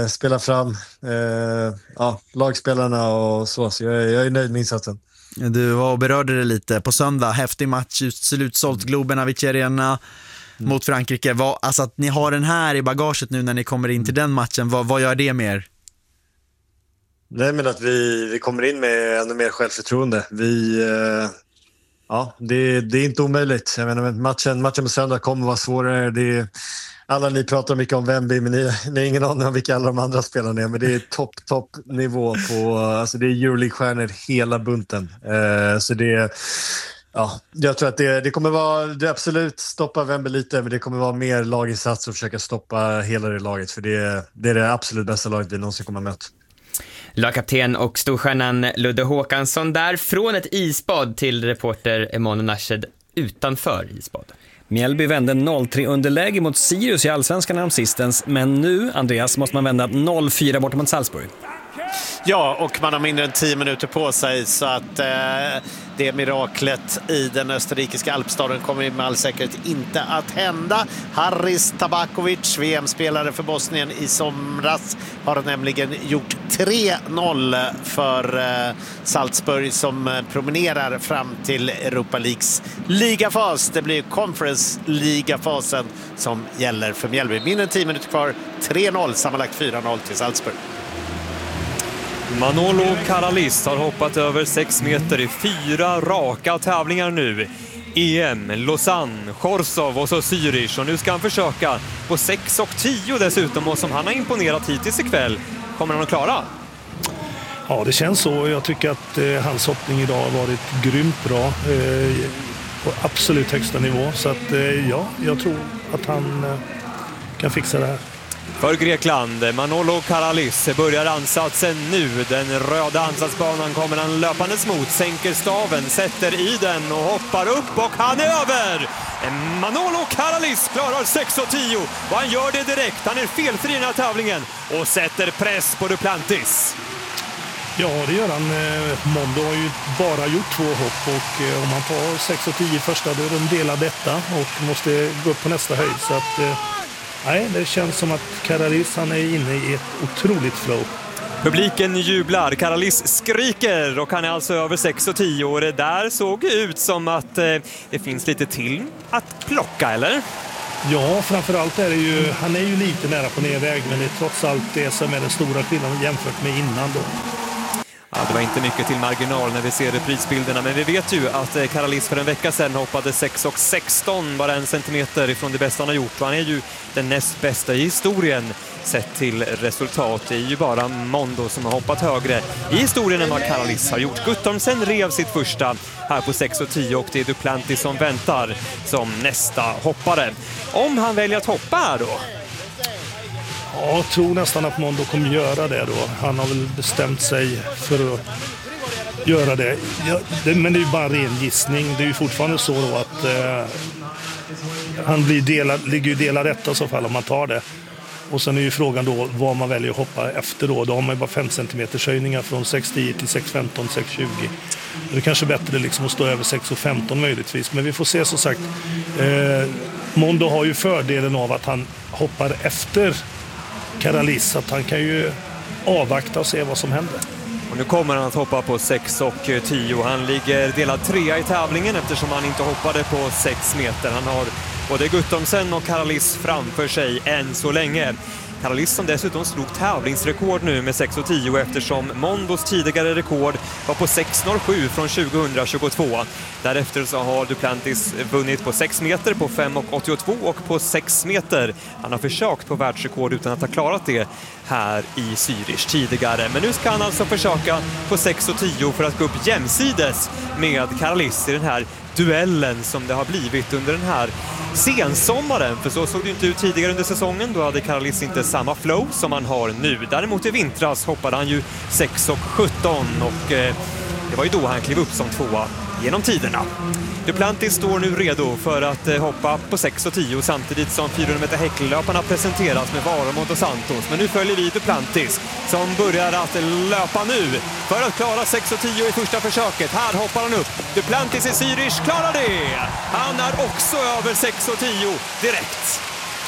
spela fram lagspelarna och så jag är nöjd med insatsen. Du var och berörde det lite på söndag. Häftig match, slutsålt Globen Avicii Arena mot Frankrike. Alltså att ni har den här i bagaget nu när ni kommer in till den matchen, vad gör det med er? Nej, men att vi kommer in med ännu mer självförtroende. Det är inte omöjligt. Jag menar, matchen på söndag kommer vara svårare. Alla ni pratar mycket om Wemby, men ni har ingen aning om vilka alla de andra spelarna är. Men det är topp nivå på, alltså det är Euroleague-stjärnor hela bunten. Så jag tror att det kommer vara, det absolut stoppa Wemby lite, men det kommer vara mer laginsats och försöka stoppa hela det laget. För det är det absolut bästa laget vi någonsin kommer att möta. Lagkapten och storstjärnan Ludde Håkansson där, från ett isbad till reporter Emanuel Nashed utanför isbad. Mjällby vände 0-3 underläge mot Sirius i Allsvenskan häromsistens, men nu, Andreas, måste man vända 0-4 bort mot Salzburg. Ja, och man har mindre än 10 minuter på sig, så att det miraklet i den österrikiska alpstaden kommer med all säkerhet inte att hända. Haris Tabakovic, VM-spelare för Bosnien i somras, har nämligen gjort 3-0 för Salzburg som promenerar fram till Europa Leagues ligafas. Det blir Conference-ligafasen som gäller för Mjällby. Mindre än 10 minuter kvar, 3-0, sammanlagt 4-0 till Salzburg. Manolo Karalis har hoppat över 6 meter i 4 raka tävlingar nu. EM, Lausanne, Chorzów och så Zürich. Och nu ska han försöka på 6 och 10 dessutom. Och som han har imponerat hittills ikväll, kommer han att klara? Ja, det känns så. Jag tycker att hans hoppning idag har varit grymt bra. På absolut högsta nivå. Så att jag tror att han kan fixa det här. För Grekland, Manolo Karalis börjar ansatsen nu. Den röda ansatsbanan kommer han löpandes mot, sänker staven, sätter i den och hoppar upp och han är över! Manolo Karalis klarar 6 och 10 och han gör det direkt. Han är felfri i den här tävlingen och sätter press på Duplantis. Ja, det gör han. Mondo har ju bara gjort 2 hopp och om han tar 6 och 10 första, då är de delar detta och måste gå upp på nästa höjd. Så att nej, det känns som att Karalis, han är inne i ett otroligt flow. Publiken jublar, Karalis skriker och han är alltså över 6 och 10 och det där såg ut som att det finns lite till att plocka, eller? Ja, framförallt är det ju, han är ju lite nära på nedväg, men det är trots allt det som är den stora skillnaden jämfört med innan då. Ja, det var inte mycket till marginal när vi ser reprisbilderna, men vi vet ju att Karalis för en vecka sedan hoppade 6 och 16, bara 1 centimeter ifrån det bästa han har gjort. Och han är ju den näst bästa i historien sett till resultat. Det är ju bara Mondo som har hoppat högre i historien än vad Karalis har gjort. Guttormsen rev sitt första här på 6 och 10 och det är Duplantis som väntar som nästa hoppare. Om han väljer att hoppa här då? Ja, jag tror nästan att Mondo kommer göra det då. Han har väl bestämt sig för att göra det. Men det är ju bara en ren gissning. Det är ju fortfarande så då att han ligger ju delad rätt i så fall om man tar det. Och sen är ju frågan då vad man väljer att hoppa efter då. Då har man ju bara 5 cm höjningar från 6,10 till 6,15, 6,20. Det är kanske bättre liksom att stå över 6,15 möjligtvis. Men vi får se, som sagt. Mondo har ju fördelen av att han hoppar efter Karalis, att han kan ju avvakta och se vad som händer. Och nu kommer han att hoppa på 6 och 10. Han ligger delad 3 i tävlingen eftersom han inte hoppade på 6 meter. Han har både Guttormsen och Karalis framför sig än så länge. Karalis som dessutom slog tävlingsrekord nu med 6 och 10 eftersom Mondos tidigare rekord var på 6,07 från 2022. Därefter så har Duplantis vunnit på 6 meter, på 5,82 och på 6 meter. Han har försökt på världsrekord utan att ha klarat det här i Zürich tidigare. Men nu ska han alltså försöka på 6 och 10 för att gå upp jämsides med Karalis i den här duellen som det har blivit under den här sensommaren. För så såg det inte ut tidigare under säsongen. Då hade Karalis inte samma flow som han har nu. Däremot i vintras hoppade han ju 6 och 17 och det var ju då han klev upp som 2:a genom tiderna. Duplantis står nu redo för att hoppa på 6 och 10 samtidigt som 400 meter häcklöparna presenteras med Varamo dos Santos. Men nu följer vi Duplantis som börjar att löpa nu för att klara 6 och 10 i första försöket. Här hoppar han upp. Duplantis i Zürich klarar det. Han är också över 6 och 10 direkt.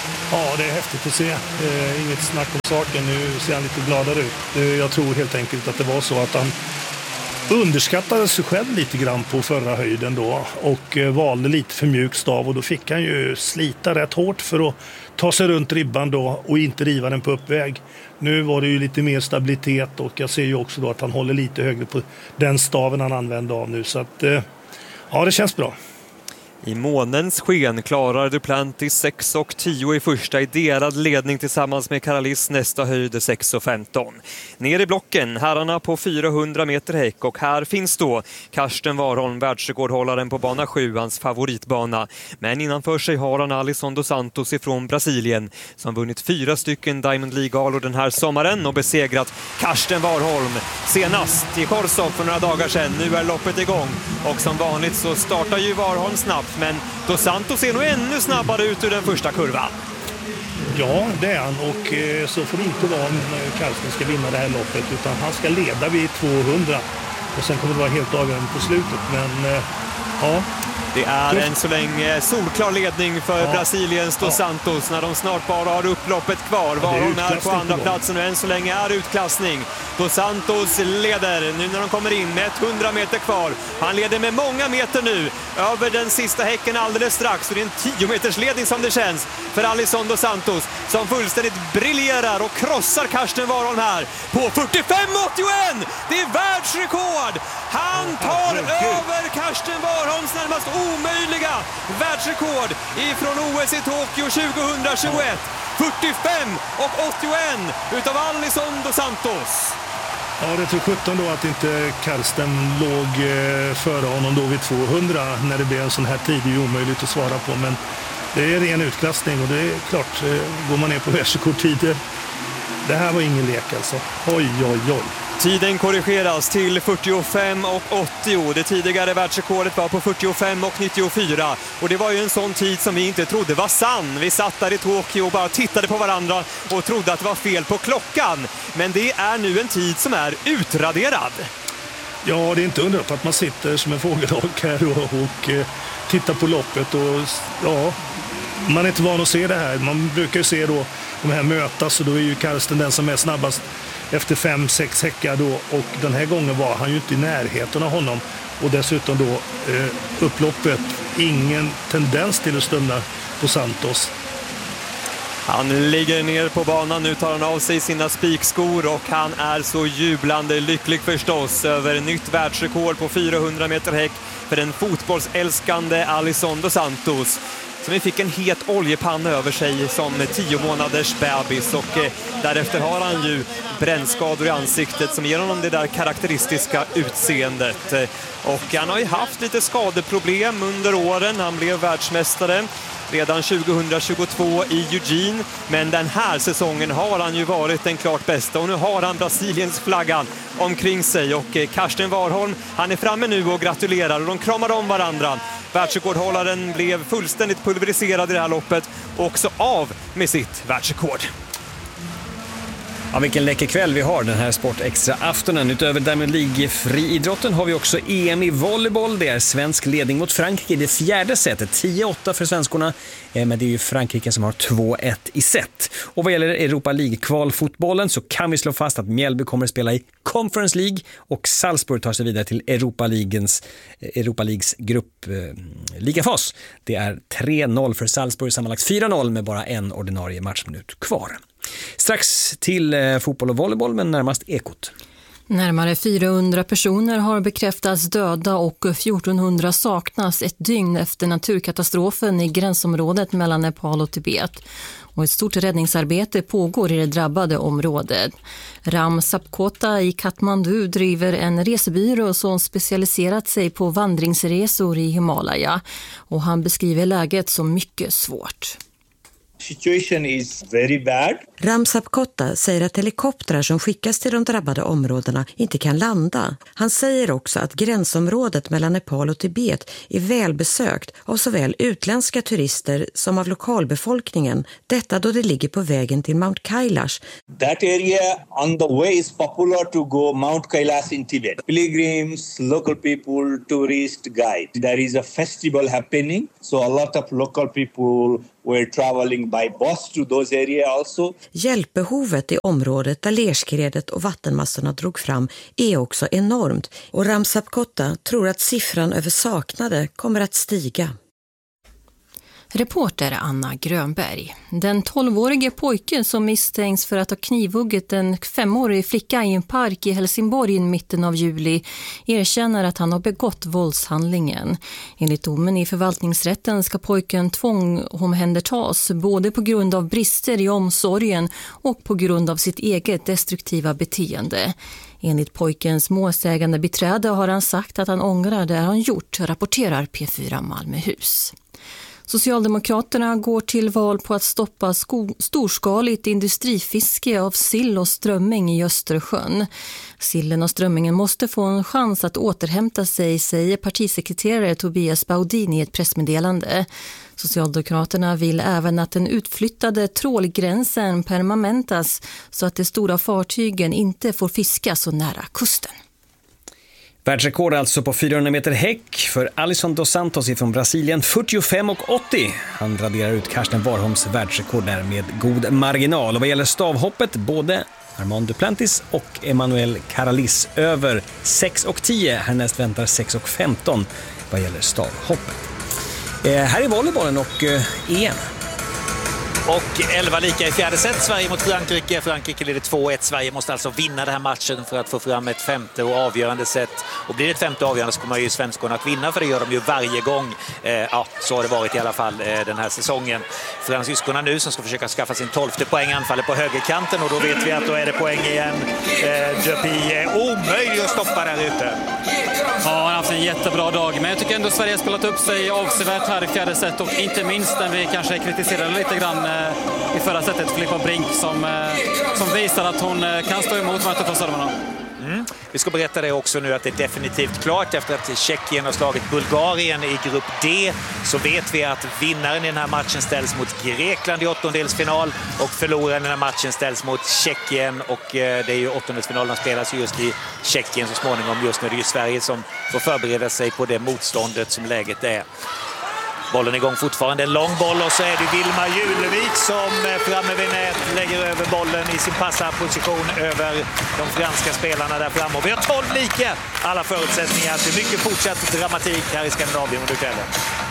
Ja, det är häftigt att se. Inget snack om saken. Nu ser han lite gladare ut. Jag tror helt enkelt att det var så att han underskattade sig själv lite grann på förra höjden då och valde lite för mjuk stav, och då fick han ju slita rätt hårt för att ta sig runt ribban då och inte riva den på uppväg. Nu var det ju lite mer stabilitet, och jag ser ju också då att han håller lite högre på den staven han använder av nu, så att ja, det känns bra. I månens sken klarar Duplantis 6 och 10 i första i delad ledning tillsammans med Karalis nästa höjd 6 och 15. Ner i blocken, herrarna på 400 meter häck, och här finns då Karsten Warholm, världsrekordhållaren på bana 7, hans favoritbana. Men innanför sig har han Alisson dos Santos ifrån Brasilien som vunnit 4 stycken Diamond League-galor den här sommaren och besegrat Karsten Warholm senast i Korsov för några dagar sedan. Nu är loppet igång, och som vanligt så startar ju Warholm snabbt, men dos Santos ser nog ännu snabbare ut ur den första kurvan. Ja, det är han, och så får det inte vara om Karsten ska vinna det här loppet, utan han ska leda vid 200 och sen kommer det vara helt avgörande på slutet, men ja. Det är en så länge solklar ledning för Brasiliens dos Santos när de snart bara har upploppet kvar. Warholm är på andra platsen och än så länge är utklassning. Dos Santos leder nu när de kommer in med 100 meter kvar. Han leder med många meter nu över den sista häcken alldeles strax. Så det är en 10 meters ledning som det känns för Alisson dos Santos som fullständigt briljerar och krossar Karsten Warholm här på 45,81. Det är världsrekord! Han tar över Karsten Warholms närmast omöjliga världsrekord ifrån OS i Tokyo 2021. 45,81 utav Alisson dos Santos. Ja, det tror 17 då att inte Karsten låg före honom då vid 200 när det blev en sån här tid. Det är ju omöjligt att svara på, men det är ren utklassning, och det är klart, går man ner på världsrekordtider. Det här var ingen lek alltså. Oj, oj, oj. Tiden korrigeras till 45,80. Det tidigare världsrekordet var på 45,94. Och det var ju en sån tid som vi inte trodde var sann. Vi satt där i Tokyo och bara tittade på varandra och trodde att det var fel på klockan. Men det är nu en tid som är utraderad. Ja, det är inte undra på att man sitter som en fågelholk här och tittar på loppet. Och ja, man är inte van att se det här. Man brukar ju se då de här mötas, och då är ju Karsten den som är snabbast efter 5-6 häckar då, och den här gången var han ju inte i närheten av honom, och dessutom då upploppet, ingen tendens till att stumna på Santos. Han ligger ner på banan, nu tar han av sig sina spikskor och han är så jublande lycklig förstås över nytt världsrekord på 400 meter häck för den fotbollsälskande Alisson dos Santos. Så vi fick en het oljepanna över sig som 10 månaders bebis, och därefter har han ju brännskador i ansiktet som ger honom det där karaktäristiska utseendet. Och han har ju haft lite skadeproblem under åren. Han blev världsmästare redan 2022 i Eugene, men den här säsongen har han ju varit den klart bästa, och nu har han Brasiliens flaggan omkring sig, och Karsten Warholm, han är framme nu och gratulerar, och de kramar om varandra. Världsrekordhållaren blev fullständigt pulveriserad i det här loppet och också av med sitt världsrekord. Ja, vilken läcker kväll vi har den här Sportextra-aftonen. Utöver Diamond League-friidrotten har vi också EM i volleyboll. Det är svensk ledning mot Frankrike i det fjärde setet. 10-8 för svenskorna, men det är ju Frankrike som har 2-1 i set. Och vad gäller Europa League-kvalfotbollen så kan vi slå fast att Mjällby kommer att spela i Conference League, och Salzburg tar sig vidare till Europa Leagues gruppligafas. Det är 3-0 för Salzburg, sammanlagt 4-0 med bara en ordinarie matchminut kvar. Strax till fotboll och volleyboll, men närmast Ekot. Närmare 400 personer har bekräftats döda och 1400 saknas ett dygn efter naturkatastrofen i gränsområdet mellan Nepal och Tibet. Och ett stort räddningsarbete pågår i det drabbade området. Ram Sapkota i Kathmandu driver en resebyrå som specialiserat sig på vandringsresor i Himalaya. Och han beskriver läget som mycket svårt. Situation is very bad. Ram Sapkota säger att helikoptrar som skickas till de drabbade områdena inte kan landa. Han säger också att gränsområdet mellan Nepal och Tibet är välbesökt av såväl utländska turister som av lokalbefolkningen. Detta då det ligger på vägen till Mount Kailash. That area on the way is popular to go Mount Kailash in Tibet. Pilgrims, local people, tourist, guide. There is a festival happening, so a lot of local people were traveling by bus to those areas also. Hjälpbehovet i området där lerskredet och vattenmassorna drog fram är också enormt och Ramsap Kotta tror att siffran över saknade kommer att stiga. Reporter Anna Grönberg. Den 12-årige pojken som misstänks för att ha knivhuggit en 5-årig flicka i en park i Helsingborg i mitten av juli erkänner att han har begått våldshandlingen. Enligt domen i förvaltningsrätten ska pojken tvångsomhändertas både på grund av brister i omsorgen och på grund av sitt eget destruktiva beteende. Enligt pojkens målsägande beträde har han sagt att han ångrar det han gjort, rapporterar P4 Malmöhus. Socialdemokraterna går till val på att stoppa storskaligt industrifiske av sill och strömming i Östersjön. Sillen och strömmingen måste få en chans att återhämta sig, säger partisekreterare Tobias Baudin i ett pressmeddelande. Socialdemokraterna vill även att den utflyttade trålgränsen permanentas så att de stora fartygen inte får fiska så nära kusten. Världsrekord alltså på 400 meter häck för Alisson dos Santos från Brasilien, 45,80. Han raderar ut Karsten Warholms världsrekord där med god marginal. Och vad gäller stavhoppet, både Armand Duplantis och Emmanuel Caralis över 6,10. Härnäst väntar 6,15 vad gäller stavhoppet. Här är volleybollen och EM. Och 11 lika i fjärde set, Sverige mot Frankrike. Frankrike leder 2-1. Sverige måste alltså vinna den här matchen för att få fram ett femte och avgörande set. Och blir det ett femte avgörande så kommer ju svenskorna att vinna, för det gör de ju varje gång. Så har det varit i alla fall den här säsongen. Fransyskorna nu som ska försöka skaffa sin 12:e poäng anfaller på högerkanten, och då vet vi att då är det poäng igen. Dupuy är omöjlig att stoppa där ute. Ja, han har haft en jättebra dag, men jag tycker ändå Sverige har spelat upp sig avsevärt här i fjärde set, och inte minst när vi kanske kritiserade lite grann i förra sättet Filippa Brink som visar att hon kan stå emot de här tuffa servarna. Vi ska berätta det också nu att det är definitivt klart efter att Tjeckien har slagit Bulgarien i grupp D, så vet vi att vinnaren i den här matchen ställs mot Grekland i åttondelsfinal och förloraren i den här matchen ställs mot Tjeckien, och det är ju åttondelsfinalerna spelas just i Tjeckien så småningom. Just nu är det ju Sverige som får förbereda sig på det motståndet som läget är. Bollen är igång fortfarande, en lång boll, och så är det Vilma Julevik som framme vid nät lägger över bollen i sin passarposition över de franska spelarna där framme. Och vi har 12 lika, alla förutsättningar till mycket fortsatt dramatik här i Skandinavien under kvällen.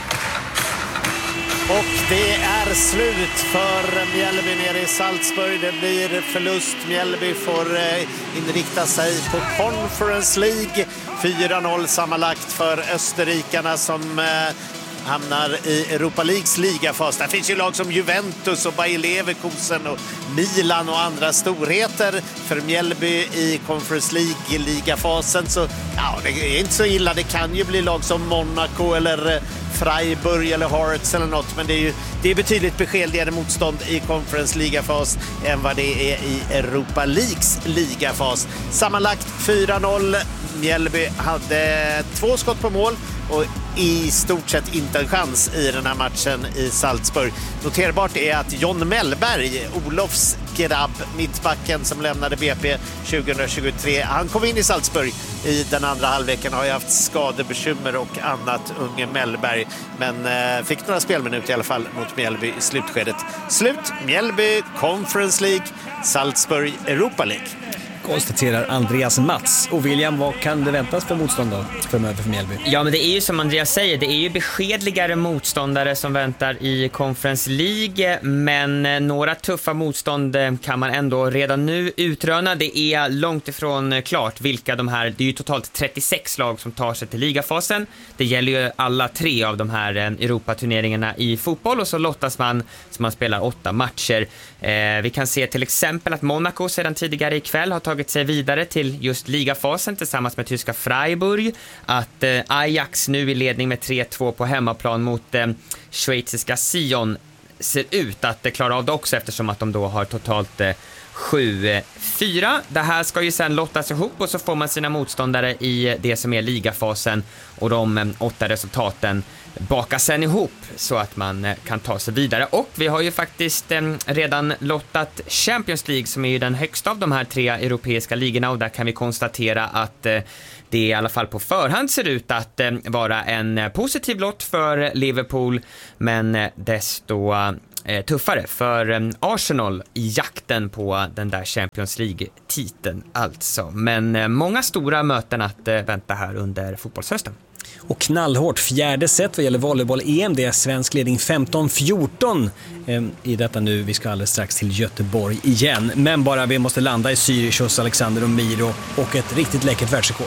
Och det är slut för Mjällby nere i Salzburg. Det blir förlust. Mjällby får inrikta sig på Conference League. 4-0 sammanlagt för österrikarna som hamnar i Europa Leagues ligafas. Där finns ju lag som Juventus och Bayer Leverkusen och Milan och andra storheter. För Mjällby i Conference League-ligafasen så det är inte så illa. Det kan ju bli lag som Monaco eller Freiburg eller Hearts eller något, men det är betydligt beskedligare motstånd i Conference ligafas än vad det är i Europa Leagues ligafas. Sammanlagt 4-0. Mjällby hade 2 skott på mål och i stort sett inte en chans i den här matchen i Salzburg. Noterbart är att John Mellberg, Olofs grabb, mittbacken som lämnade BP 2023, han kom in i Salzburg i den andra halvleken, har ju haft skadebekymmer och annat, unge Mellberg, men fick några spelminuter i alla fall mot Mjällby i slutskedet. Slut, Mjällby, Conference League, Salzburg, Europa League. Konstaterar Andreas Mats. Och William, vad kan det väntas för motstånd då framöver för Mjällby? Ja, men det är ju som Andreas säger, det är ju beskedligare motståndare som väntar i Conference League, men några tuffa motstånd kan man ändå redan nu utröna. Det är långt ifrån klart vilka de här, det är ju totalt 36 lag som tar sig till ligafasen. Det gäller ju alla 3 av de här Europaturneringarna i fotboll, och så lottas man så man spelar 8 matcher. Vi kan se till exempel att Monaco sedan tidigare ikväll har tagit sig vidare till just ligafasen tillsammans med tyska Freiburg, att Ajax nu i ledning med 3-2 på hemmaplan mot schweiziska Sion ser ut att klara av det också, eftersom att de då har totalt 7-4. Det här ska ju sen lottas ihop och så får man sina motståndare i det som är ligafasen och de 8 resultaten bakas sen ihop så att man kan ta sig vidare. Och vi har ju faktiskt redan lottat Champions League som är ju den högsta av de här 3 europeiska ligorna och där kan vi konstatera att det i alla fall på förhand ser ut att vara en positiv lott för Liverpool, men desto tuffare för Arsenal i jakten på den där Champions League-titeln alltså. Men många stora möten att vänta här under fotbollshösten. Och knallhårt fjärde set vad gäller volleyboll-EM. Det är svensk ledning 15-14 i detta nu. Vi ska alldeles strax till Göteborg igen. Men bara vi måste landa i Zürich hos Alexander och Miro och ett riktigt läckert världsrekord.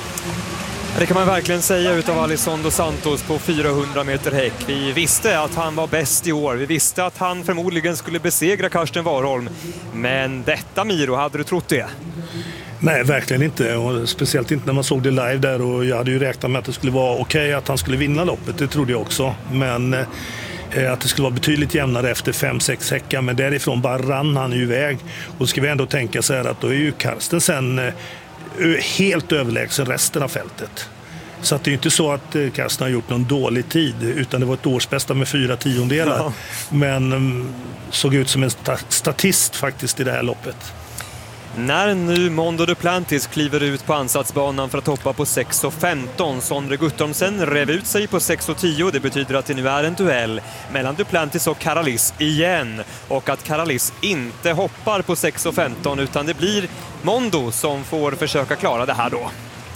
Det kan man verkligen säga utav Alisson dos Santos på 400 meter häck. Vi visste att han var bäst i år. Vi visste att han förmodligen skulle besegra Karsten Warholm. Men detta, Miro, hade du trott det? Nej, verkligen inte. Och speciellt inte när man såg det live där. Och jag hade ju räknat med att det skulle vara okej att han skulle vinna loppet. Det trodde jag också. Men att det skulle vara betydligt jämnare efter 5-6 häckar. Men därifrån bara rann han ju iväg. Och ska vi ändå tänka så här att då är ju Karsten sen helt överlägsen resten av fältet. Så att det är inte så att Karsten har gjort någon dålig tid, utan det var ett årsbästa med 4/10. Ja. Men såg ut som en statist faktiskt i det här loppet. När nu Mondo Duplantis kliver ut på ansatsbanan för att hoppa på 6:15, Sondre Guttormsen rev ut sig på 6:10. Det betyder att det nu är en duell mellan Duplantis och Karalis igen. Och att Karalis inte hoppar på 6:15 utan det blir Mondo som får försöka klara det här då.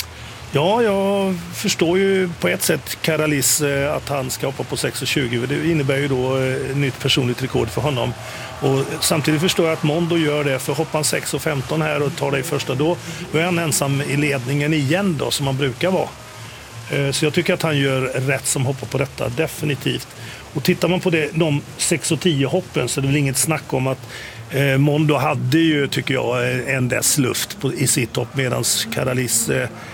Ja, jag förstår ju på ett sätt Karalis att han ska hoppa på 6:20. Det innebär ju då nytt personligt rekord för honom. Och samtidigt förstår jag att Mondo gör det, för hoppar han 6:15 här och tar det i första, då är han ensam i ledningen igen då, som han brukar vara. Så jag tycker att han gör rätt som hoppar på detta, definitivt. Och tittar man på de 6:10 hoppen så är det väl inget snack om att Mondo hade ju, tycker jag, en dess luft i sitt hopp, medan Karalis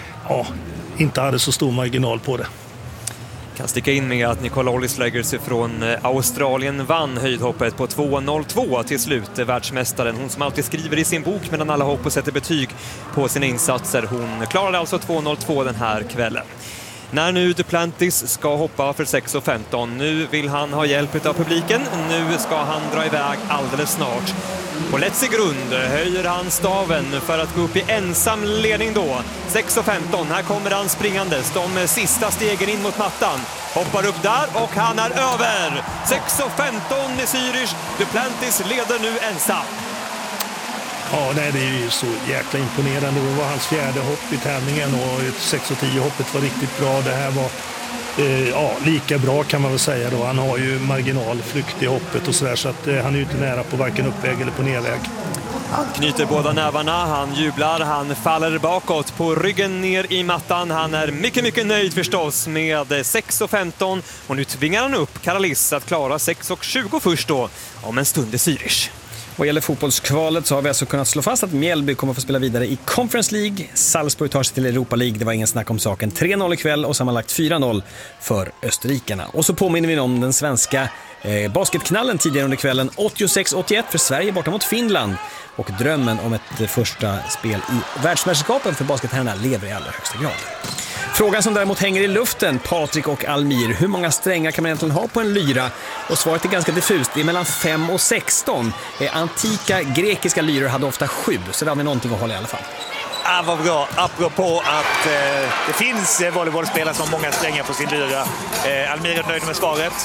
inte hade så stor marginal på det. Kan sticka in med att Nicole Ollisläggers från Australien vann höjdhoppet på 2:02 till slut. Världsmästaren, hon som alltid skriver i sin bok medan alla hopp och sätter betyg på sina insatser. Hon klarade alltså 2:02 den här kvällen. När nu Duplantis ska hoppa för 6:15, nu vill han ha hjälp av publiken. Nu ska han dra iväg alldeles snart. På Let's grund höjer han staven för att gå upp i ensam ledning då. 6:15, här kommer han springandes. De sista stegen in mot mattan. Hoppar upp där och han är över. 6:15 i Zürich. Duplantis leder nu ensam. Ja, nej, det är ju så jäkla imponerande. Det var hans fjärde hopp i tävlingen och 6:10 hoppet var riktigt bra. Det här var lika bra kan man väl säga då. Han har ju marginalflykt i hoppet och sådär, så att han är ju inte nära på varken uppväg eller på nedväg. Han knyter båda nävarna, han jublar, han faller bakåt på ryggen ner i mattan. Han är mycket, mycket nöjd förstås med 6:15 och nu tvingar han upp Karalis att klara 6:20 först då, om en stund i Zürich. Vad gäller fotbollskvalet så har vi alltså kunnat slå fast att Mjällby kommer att få spela vidare i Conference League. Salzburg tar sig till Europa League, det var ingen snack om saken. 3-0 ikväll och sammanlagt 4-0 för österrikarna. Och så påminner vi om den svenska basketknallen tidigare under kvällen. 86-81 för Sverige borta mot Finland. Och drömmen om ett första spel i världsmästerskapen för basketherrarna lever i allra högsta grad. Frågan som däremot hänger i luften, Patrik och Almir, hur många strängar kan man egentligen ha på en lyra? Och svaret är ganska diffust, det är mellan 5 och 16. Antika grekiska lyror hade ofta 7, så där har vi någonting att hålla i alla fall. Vad bra, apropå att det finns volleybollspelare som har många strängar på sin lyra. Almir är nöjd med svaret.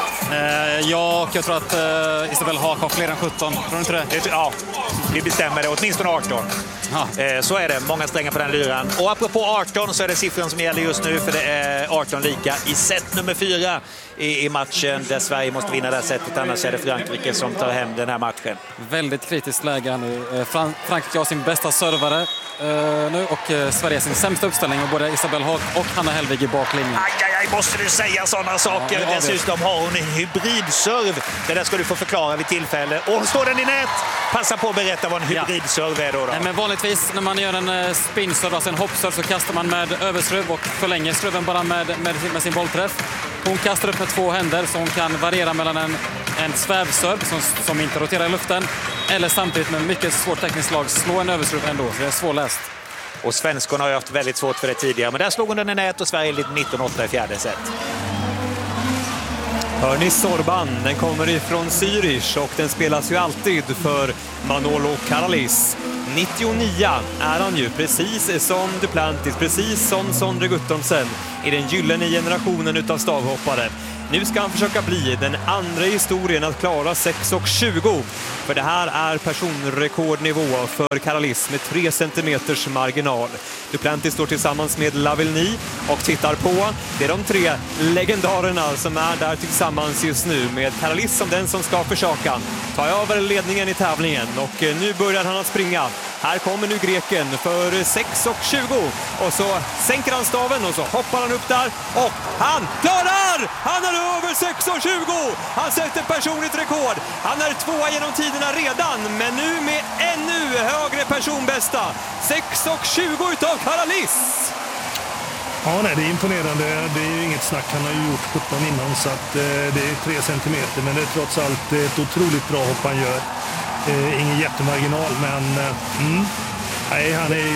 Ja, jag tror att Isabel Haak har fler än 17. Tror du inte det? Ja, vi bestämmer det. Åtminstone 18. Så är det. Många strängar på den lyran. Och apropå 18 så är det siffran som gäller just nu, för det är 18 lika i set nummer 4 i matchen där Sverige måste vinna det här setet. Annars är det Frankrike som tar hem den här matchen. Väldigt kritiskt läge här nu. Frankrike har sin bästa servare nu och Sverige sin sämsta uppställning och både Isabel Haak och Hanna Helvig i baklinjen. Aj, måste du säga sådana saker? Ja, dessutom har hon en hybridserv. Det där ska du få förklara vid tillfälle. Och står den i nät? Passa på att berätta vad en hybridserv är då. Nej, men vanligtvis när man gör en spinserv, alltså en hoppserv, så kastar man med överskruv och förlänger skruven bara med sin bollträff. Hon kastar upp med 2 händer så hon kan variera mellan en en svävserv som inte roterar i luften, eller samtidigt med mycket svårt tekniskt slag slå en överserv ändå, så det är svårläst. Och svenskorna har ju haft väldigt svårt för det tidigare, men där slog hon den i nät och Sverige lite 19-8 i fjärde set. Hör ni Sorban? Den kommer ifrån Zürich och den spelas ju alltid för Manolo Karalis. 99 är han ju, precis som Duplantis, precis som Sondre Guttormsen i den gyllene generationen utav stavhoppare. Nu ska han försöka bli den andra i historien att klara 6,20. För det här är personrekordnivå för Karalis med 3 centimeters marginal. Duplantis står tillsammans med Lavillenie och tittar på. Det är de 3 legendarerna som är där tillsammans just nu, med Karalis som den som ska försöka ta över ledningen i tävlingen. Och nu börjar han att springa. Här kommer nu greken för 6,20 och så sänker han staven och så hoppar han upp där och han klarar! Han är över 6,20! Han sätter personligt rekord. Han är 2 genom tiderna redan, men nu med ännu högre personbästa. 6,20 utav Karalis! Ja, nej, det är imponerande. Det är ju inget snack. Han har ju gjort 17 innan, så att, det är 3 centimeter. Men det är trots allt ett otroligt bra hopp han gör. Ingen jättemarginal, men nej, han är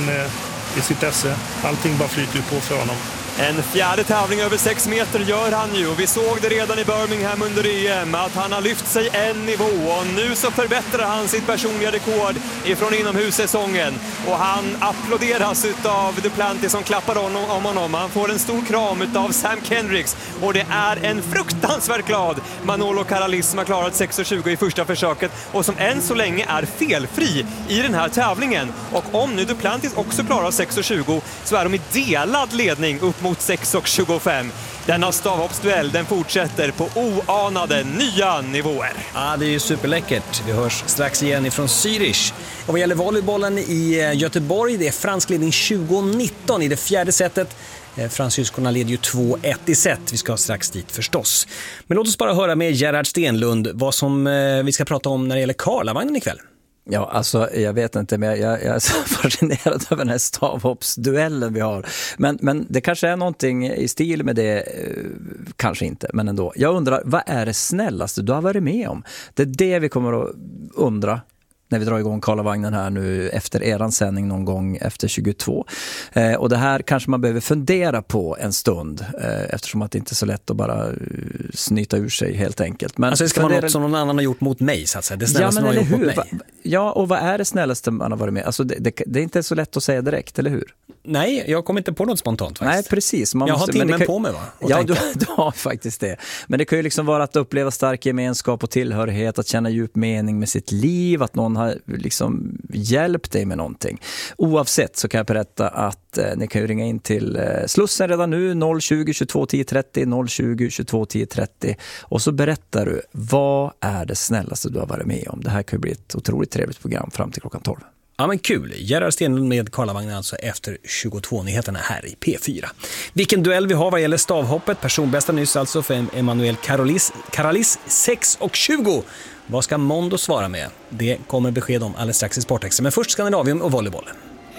i sitt esse. Allting bara flyter ju på för honom. En fjärde tävling över 6 meter gör han ju, och vi såg det redan i Birmingham under EM att han har lyft sig en nivå, och nu så förbättrar han sitt personliga rekord ifrån inomhussäsongen, och han applåderas utav Duplantis som klappar om honom. Han får en stor kram utav Sam Kendricks, och det är en fruktansvärt glad Manolo Karalis som har klarat 6,20 i första försöket och som än så länge är felfri i den här tävlingen. Och om nu Duplantis också klarar 6,20 så är de i delad ledning upp mot 6,25. Denna stavhoppsduell, den fortsätter på oanade nya nivåer. Ja, det är ju superläckert. Vi hörs strax igen ifrån Zürich. Och vad gäller volleybollen i Göteborg, det är fransk ledning 2019 i det fjärde setet. Fransyskorna leder ju 2-1 i set. Vi ska strax dit förstås. Men låt oss bara höra med Gerhard Stenlund vad som vi ska prata om när det gäller Karlavagnen ikväll. Ja, alltså jag vet inte, men jag är så fascinerad över den här stavhoppsduellen vi har. Men det kanske är någonting i stil med det, kanske inte, men ändå. Jag undrar, vad är det snällaste du har varit med om? Det är det vi kommer att undra när vi drar igång Karlavagnen här nu efter eran sändning någon gång efter 22. Och det här kanske man behöver fundera på en stund, eftersom att det inte är så lätt att bara snyta ur sig helt enkelt. Men alltså det ska vara något som någon annan har gjort mot mig, så att säga. Det snällaste någon har gjort mot mig. Ja, och vad är det snällaste man har varit med? Alltså det är inte så lätt att säga direkt, eller hur? Nej, jag kommer inte på något spontant faktiskt. Nej, precis. Jag har timmen på mig, va? Ja, du har faktiskt det. Men det kan ju liksom vara att uppleva stark gemenskap och tillhörighet, att känna djup mening med sitt liv, att någon har liksom hjälpt dig med någonting. Oavsett så kan jag berätta att ni kan ju ringa in till Slussen redan nu, 020 22 10 30, 020 22 10 30, och så berättar du, vad är det snällaste du har varit med om? Det här kan ju bli ett otroligt trevligt program fram till klockan 12. Ja, men kul. Gerhard Stenlund med Karlavagnen alltså efter 22-nyheterna här i P4. Vilken duell vi har vad gäller stavhoppet. Personbästa nyss alltså för Emanuel Karalis 6,20. Vad ska Mondo svara med? Det kommer besked om alldeles strax i Sportextra. Men först Skandinavien och volleybollen.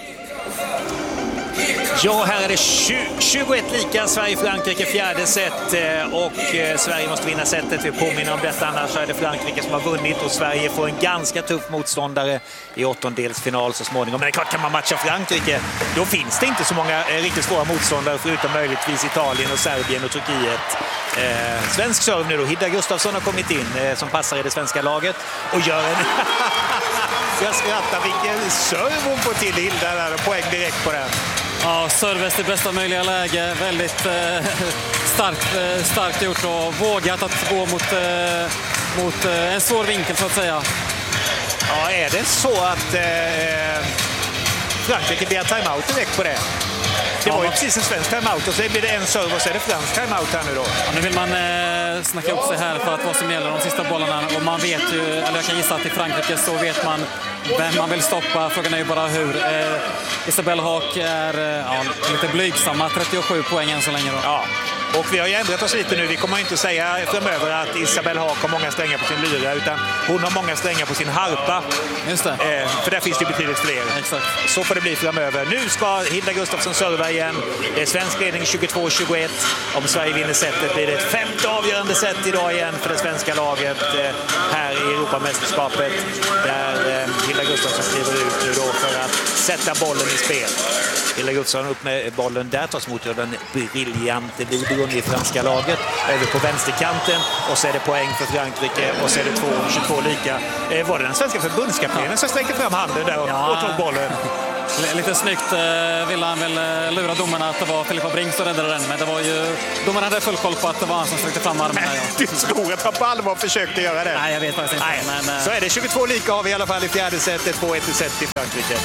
Ja, här är det 21 lika. Sverige-Frankrike fjärde set och Sverige måste vinna setet. Vi påminner om detta, annars är det Frankrike som har vunnit och Sverige får en ganska tuff motståndare i åttondelsfinal så småningom. Men det är klart, kan man matcha Frankrike, då finns det inte så många riktigt svåra motståndare förutom möjligtvis Italien och Serbien och Turkiet. Svensk serve nu då. Hilda Gustafsson har kommit in som passar i det svenska laget och gör en... Jag skrattar, vilken serve hon får till Hilda där, och poäng direkt på den. Ja, service i bästa möjliga läge. Väldigt starkt gjort och vågat att gå mot en svår vinkel så att säga. Ja, är det så att Frankrike blir timeout direkt på det? Det var ju precis en svensk timeout och så blir det en serve och så är det fransk timeout här nu då. Ja, nu vill man snacka upp sig här för att vad som gäller de sista bollarna, och man vet ju, eller jag kan gissa att i Frankrike så vet man vem man vill stoppa. Frågan är ju bara hur. Isabelle Haak är lite blygsamma, 37 poäng än så länge då. Ja. Och vi har ju ändrat oss lite nu. Vi kommer inte att säga framöver att Isabelle Haak har många strängar på sin lyra, utan hon har många strängar på sin harpa. Just det. För där finns det betydligt fler. Exakt. Så får det bli framöver. Nu ska Hilda Gustafsson serva igen. Det är svensk ledning 22-21. Om Sverige vinner setet blir det ett femte avgörande set idag igen för det svenska laget här i Europamästerskapet. Där Hilda Gustafsson kliver ut nu då för att sätta bollen i spel. Hilda Gustafsson upp med bollen. Där tas mot den briljante Libron i franska laget. Över på vänsterkanten. Och så är det poäng för Frankrike. Och så är det 22 lika. Var det den svenska förbundskaptenen som sträckte fram handen där och tog bollen? Lite snyggt ville han väl lura domarna att det var Filippa Brink som räddade den. Men det var ju, domarna hade full koll på att det var han som sträckte fram armen. Du tror att han på allvar försökte göra det? Nej, jag vet faktiskt inte. Men, så är det 22 lika har vi i alla fall i fjärde setet. 2-1 i set till Frankrike.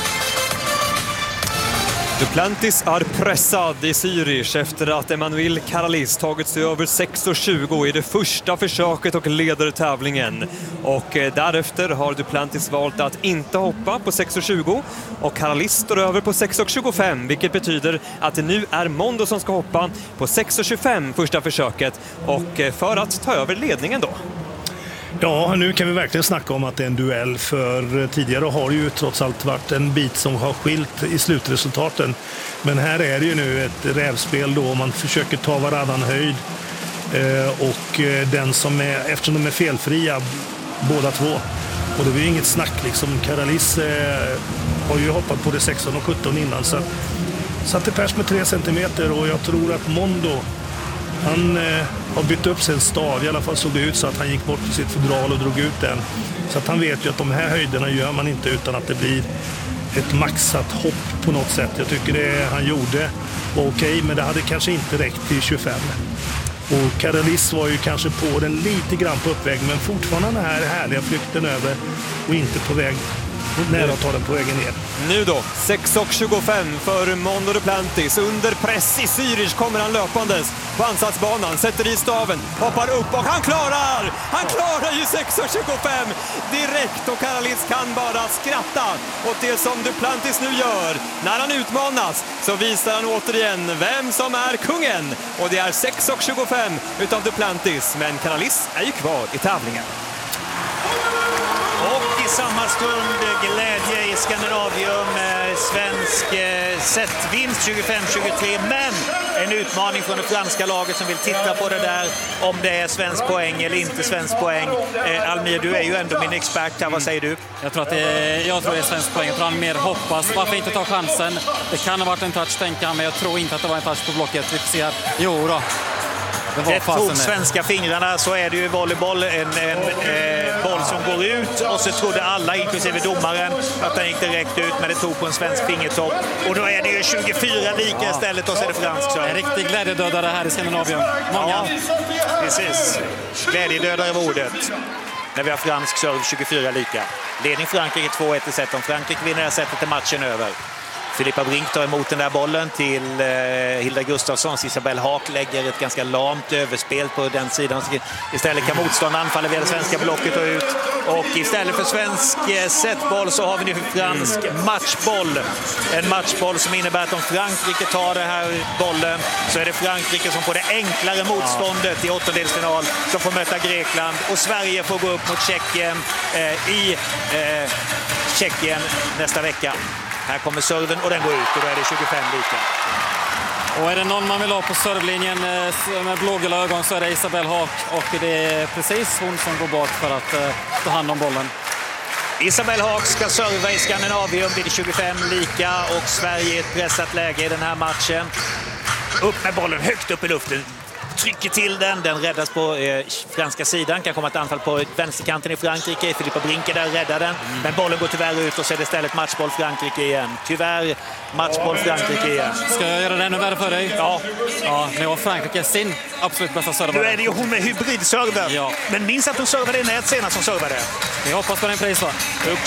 Duplantis är pressad i Zürich efter att Emmanuel Caralis tagit sig över 6,20 i det första försöket och leder tävlingen. Och därefter har Duplantis valt att inte hoppa på 6,20 och Caralis står över på 6,25, vilket betyder att det nu är Mondo som ska hoppa på 6,25 första försöket och för att ta över ledningen då. Ja, nu kan vi verkligen snacka om att det är en duell, för tidigare har det ju trots allt varit en bit som har skilt i slutresultaten. Men här är det ju nu ett rävspel då, man försöker ta varannan höjd och den som är, eftersom de är felfria båda två, och det var ju inget snack liksom. Caralis har ju hoppat på det 16 och 17 innan, så satte pers med 3 centimeter, och jag tror att Mondo, han har bytt upp sin stav. I alla fall såg det ut så att han gick bort till sitt fodral och drog ut den. Så att han vet ju att de här höjderna gör man inte utan att det blir ett maxat hopp på något sätt. Jag tycker det han gjorde var okej, men det hade kanske inte räckt till 25. Och Caralis var ju kanske på den lite grann på uppväg, men fortfarande den här härliga flykten över och inte på väg nära att ta den på vägen ner. Nu då, 6,25 för Mondo Duplantis. Under press i Zürich kommer han löpandes på ansatsbanan, sätter i staven, hoppar upp och han klarar ju 6,25 direkt, och Caralis kan bara skratta åt det som Duplantis nu gör. När han utmanas så visar han återigen vem som är kungen, och det är 6,25 utav Duplantis, men Caralis är ju kvar i tävlingen. Och i samma stund glädje i Skandinavium, svensk setvinst 25-23, men en utmaning från det franska laget som vill titta på det där, om det är svensk poäng eller inte svensk poäng. Almir, du är ju ändå min expert här, vad säger du? Jag tror det är svensk poäng. Jag tror han mer hoppas. Varför inte ta chansen? Det kan ha varit en touch, tänker han, men jag tror inte att det var en touch på blocket. Vi får se här. Jo då. Det tog svenska fingrarna, så är det ju i volleyboll, en boll som går ut, och så trodde alla, inklusive domaren, att den gick direkt ut, men det tog på en svensk fingertopp, och då är det ju 24 lika istället, och så är det fransk. En riktig glädjedödare här i Skandinavien. Många. Ja, precis. Glädjedödare av ordet. När vi har fransk serve 24 lika. Ledning Frankrike 2-1 i set. Om Frankrike vinner det här setet är matchen över. Filippa Brink tar emot den där bollen till Hilda Gustafsson. Isabelle Haak lägger ett ganska lamt överspel på den sidan. Istället kan motståndaren anfalla via det svenska blocket och ut. Och istället för svensk setboll så har vi nu fransk matchboll. En matchboll som innebär att om Frankrike tar den här bollen så är det Frankrike som får det enklare motståndet i åttondelsfinal, som får möta Grekland. Och Sverige får gå upp mot Tjeckien i Tjeckien nästa vecka. Här kommer serven och den går ut, och då är det 25 lika. Och är det någon man vill ha på servlinjen med blågula ögon så är det Isabelle Haak, och det är precis hon som går bak för att ta hand om bollen. Isabelle Haak ska serva i Skandinavium vid 25 lika, och Sverige i ett pressat läge i den här matchen. Upp med bollen högt upp i luften. Trycker till den räddas på franska sidan. Kan komma ett anfall på vänsterkanten i Frankrike. Filippa Brink är där, räddar den. Men bollen går tyvärr ut, och så är det istället matchboll Frankrike igen. Tyvärr matchboll Frankrike igen. Ska jag göra det ännu värre för dig? Ja. Nu har Frankrike sin absolut bästa servare. Nu är det ju hon med hybridserver. Ja. Men minns att hon servade i nät senast som servade. Vi hoppas på den pris, va?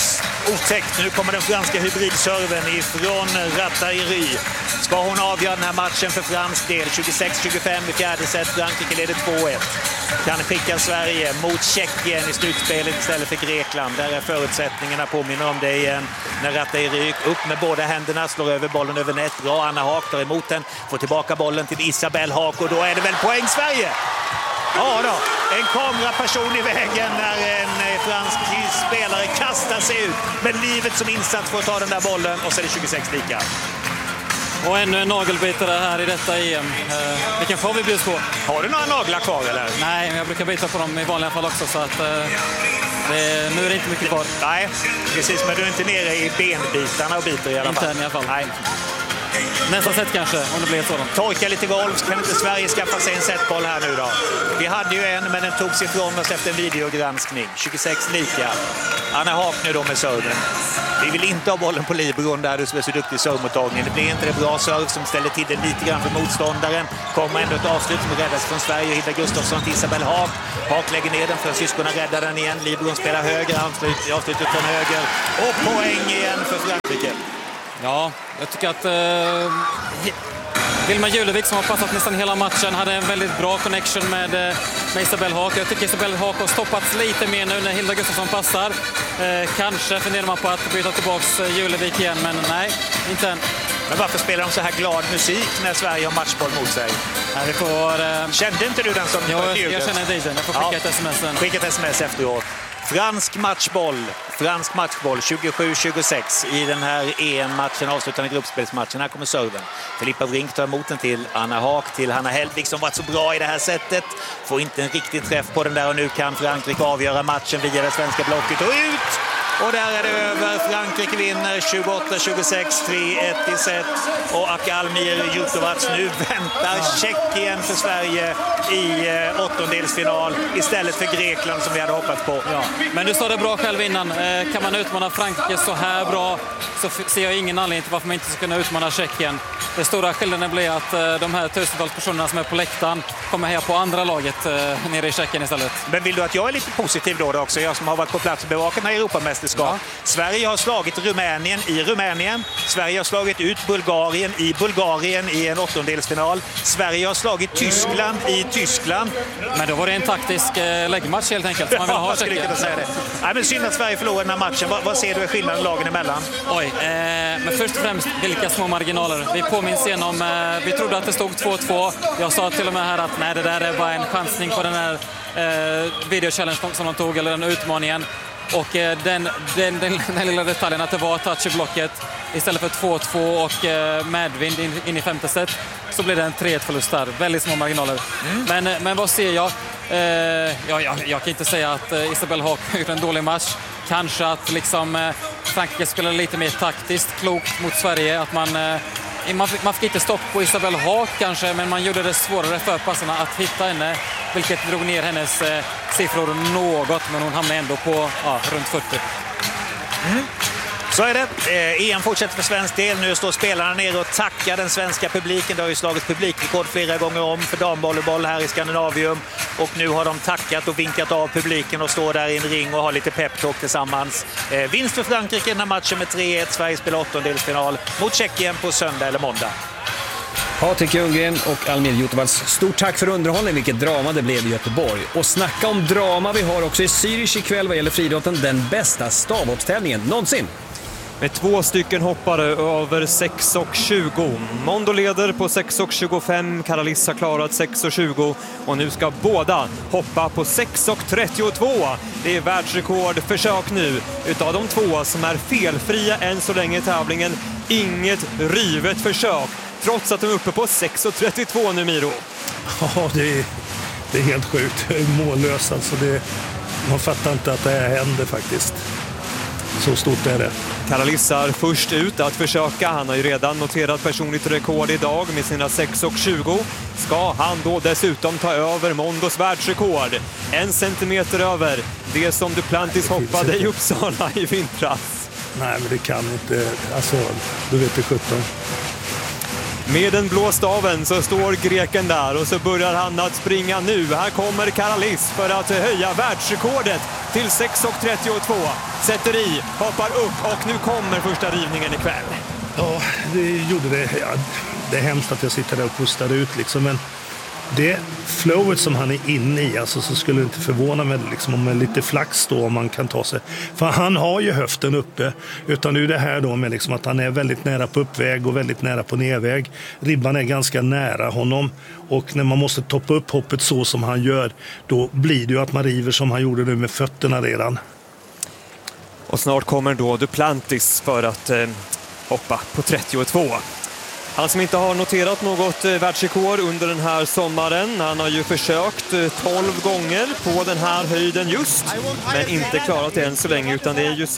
otäckt. Nu kommer den franska hybridserven ifrån Rattayeri. Ska hon avgöra den här matchen för fransk del? 26-25 i fjärde set. Frankrike leder 2-1. Kan skicka Sverige mot Tjeckien i slutspelet istället för Grekland. Där är förutsättningarna, påminner om det igen. När Rattayeri upp med båda händerna, slår över bollen över nät. Bra, Anna Haak tar emot den. Får tillbaka bollen till Isabelle Haak och då är det väl poäng Sverige! Ja då, en kameraperson i vägen när en fransk spelare kastar sig ut med livet som insats för att ta den där bollen och så är det 26 lika. Och ännu en nagelbitare här i detta EM. Vilken får vi bjuds på? Har du några naglar kvar eller? Nej, men jag brukar bita på dem i vanliga fall också så att nu är det inte mycket kvar. Nej, precis, men du är inte nere i benbitarna och biter i alla fall. Inte än i alla fall. Nej. Nästa set kanske, om det blir ett sådant. Torka lite golf, kan inte Sverige skaffa sig en setboll här nu då? Vi hade ju en, men den togs ifrån oss efter en videogranskning. 26 lika. Anna Haak nu då med serven. Vi vill inte ha bollen på Libron där du är så duktig i servmottagningen. Det blir inte det bra serv som ställer till det lite grann för motståndaren. Kommer ändå ett avslut som räddas från Sverige. Hilda Gustafsson till Isabelle Haak. Haak lägger ner den för syskonen räddar den igen. Libron spelar höger, avslutet från höger. Och poäng igen för Frankrike. Ja, jag tycker att Vilma Julevik som har passat nästan hela matchen hade en väldigt bra connection med Isabelle Haak. Jag tycker Isabelle Haak har stoppats lite mer nu när Hilda Gustafsson passar. Kanske funderar man på att byta tillbaka Julevik igen, men nej, inte än. Men varför spelar de så här glad musik när Sverige har matchboll mot sig? Ja, vi får, Kände inte du den som jag känner DJ:n. Jag får skicka ett sms sen. Skicka ett sms efteråt. Fransk matchboll 27-26 i den här EM-matchen, avslutande gruppspelsmatchen. Här kommer serven. Filippa Brink tar emot den till Anna Haak, till Hanna Hellvik som varit så bra i det här sättet. Får inte en riktig träff på den där och nu kan Frankrike avgöra matchen via det svenska blocket och ut! Och där är det över. Frankrike vinner 28-26, 3-1 i set. Och Almir Jutovac nu väntar Tjeckien för Sverige i åttondelsfinal istället för Grekland som vi hade hoppats på. Ja. Men du sa det bra själv innan. Kan man utmana Frankrike så här bra så ser jag ingen anledning till varför man inte ska kunna utmana Tjeckien. Den stora skillnaden blir att de här tusentals personerna som är på läktaren kommer här på andra laget nere i Tjeckien istället. Men vill du att jag är lite positiv då också? Jag som har varit på plats och bevakat när Europamästerskap. Ja. Sverige har slagit Rumänien i Rumänien. Sverige har slagit ut Bulgarien i en åttondelsfinal. Sverige har slagit Tyskland i Tyskland. Men då var det en taktisk läggmatch helt enkelt. Man vill ha Tjeckien. Nej, men synd att Sverige förlorar den här matchen. Vad ser du i skillnaden lagen emellan? Oj, men först och främst vilka små marginaler. Vi påminns igen om, vi trodde att det stod 2-2. Jag sa till och med här att nej, det där är bara en chansning på den här videochallenge som de tog, eller den utmaningen. Och den lilla detaljen att det var touch i blocket istället för 2-2 och medvind in i femte set, så blev det en 3-1-förlust där. Väldigt små marginaler. Men vad ser jag? Jag kan inte säga att Isabelle Haak har gjort en dålig match. Kanske att liksom Frankrike spelar lite mer taktiskt klokt mot Sverige. Att man fick inte stopp på Isabelle Haak kanske, men man gjorde det svårare för passarna att hitta henne, vilket drog ner hennes siffror något, men hon hamnade ändå på runt 40. Så är det. EM fortsätter för svensk del. Nu står spelarna ner och tackar den svenska publiken. Det har ju slagit publikrekord flera gånger om för damvolleyboll här i Skandinavium. Och nu har de tackat och vinkat av publiken och står där i en ring och har lite peptalk tillsammans. Vinst för Frankrike i den här matchen med 3-1. Sverige spelar åttondelsfinal mot Tjeckien på söndag eller måndag. Patrik Ljunggren och Almir Jutovac, stort tack för underhållning, vilket drama det blev i Göteborg. Och snacka om drama, vi har också i Zürich ikväll vad gäller friidrotten den bästa stavhoppstävlingen någonsin. Med 2 stycken hoppare över 6,20. Mondo leder på 6,25. Karalis har klarat 6,20. Och nu ska båda hoppa på 6,32. Det är världsrekordförsök nu utav de 2 som är felfria än så länge i tävlingen. Inget rivet försök. Trots att de är uppe på 6,32 nu, Miro. Ja, det är helt sjukt. Mållöst. Alltså man fattar inte att det här händer faktiskt. Så stort är det. Karalissar först ut att försöka. Han har ju redan noterat personligt rekord idag med sina 6,20. Ska han då dessutom ta över Mondos världsrekord? 1 centimeter över det som Duplantis hoppade i Uppsala i vintras. Nej, men det kan inte. Alltså, du vet det 17. Med den blå staven så står greken där och så börjar han att springa nu. Här kommer Karalis för att höja världsrekordet till 6.32. Sätter i, hoppar upp och nu kommer första rivningen ikväll. Ja, det gjorde det. Ja, det är hemskt att jag sitter där och pustar ut liksom, men det flowet som han är inne i, alltså, så skulle det inte förvåna mig liksom, om med lite flax då, om man kan ta sig. För han har ju höften uppe, utan det är det här då med liksom att han är väldigt nära på uppväg och väldigt nära på nedväg. Ribban är ganska nära honom, och när man måste toppa upp hoppet så som han gör, då blir det ju att man river som han gjorde nu med fötterna redan. Och snart kommer då Duplantis för att hoppa på 32. Han som inte har noterat något världsrekord under den här sommaren. Han har ju försökt 12 gånger på den här höjden just, men inte klarat det än så länge, utan det är ju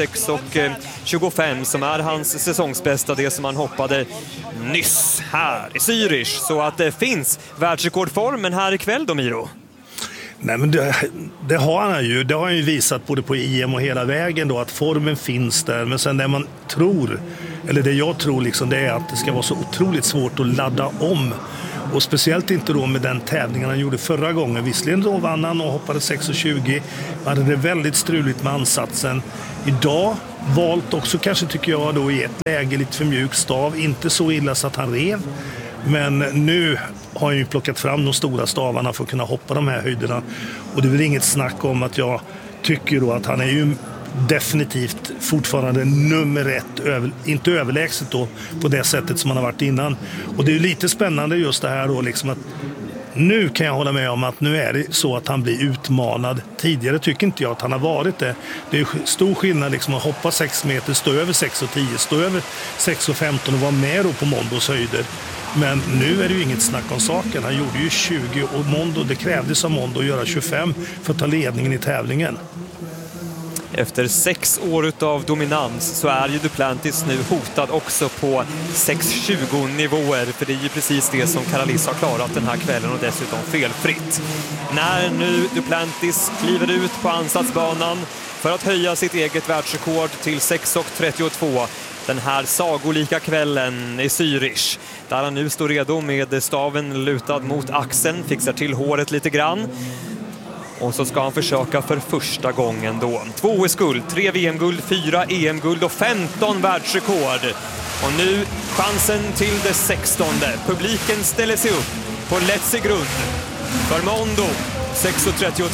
6.25 som är hans säsongsbästa, det som han hoppade nyss här i Zürich. Så att det finns världsrekordformen här ikväll då, Miro. Nej, men det har han ju. Det har han ju visat både på EM och hela vägen då, att formen finns där. Men sen det man tror, eller det jag tror liksom, det är att det ska vara så otroligt svårt att ladda om. Och speciellt inte då med den tävlingen han gjorde förra gången. Visserligen då vann han och hoppade 6.20. Man hade det väldigt struligt med ansatsen. Idag valt också kanske, tycker jag då, i ett läge lite för mjuk stav. Inte så illa så att han rev. Men nu har han ju plockat fram de stora stavarna för att kunna hoppa de här höjderna. Och det är väl inget snack om att jag tycker då att han är ju definitivt fortfarande nummer 1, inte överlägset då på det sättet som han har varit innan. Och det är ju lite spännande just det här då liksom, att nu kan jag hålla med om att nu är det så att han blir utmanad. Tidigare tycker inte jag att han har varit det. Det är stor skillnad liksom att hoppa 6 meter, stå över 6.10, stå över 6.15 och vara med då på Mondos höjder. Men nu är det ju inget snack om saken. Han gjorde ju 20 och Mondo, det krävdes av Mondo att göra 25 för att ta ledningen i tävlingen. Efter 6 år av dominans så är ju Duplantis nu hotad också på 6.20 nivåer, för det är ju precis det som Karalis har klarat den här kvällen och dessutom felfritt. När nu Duplantis kliver ut på ansatsbanan för att höja sitt eget världsrekord till 6.32 den här sagolika kvällen i Zürich, där han nu står redo med staven lutad mot axeln, fixar till håret lite grann. Och så ska han försöka för första gången då. 2 OS-guld, 3 VM-guld, 4 EM-guld och 15 världsrekord. Och nu chansen till det 16:e. Publiken ställer sig upp på Letzi grund för Mondo 6.32.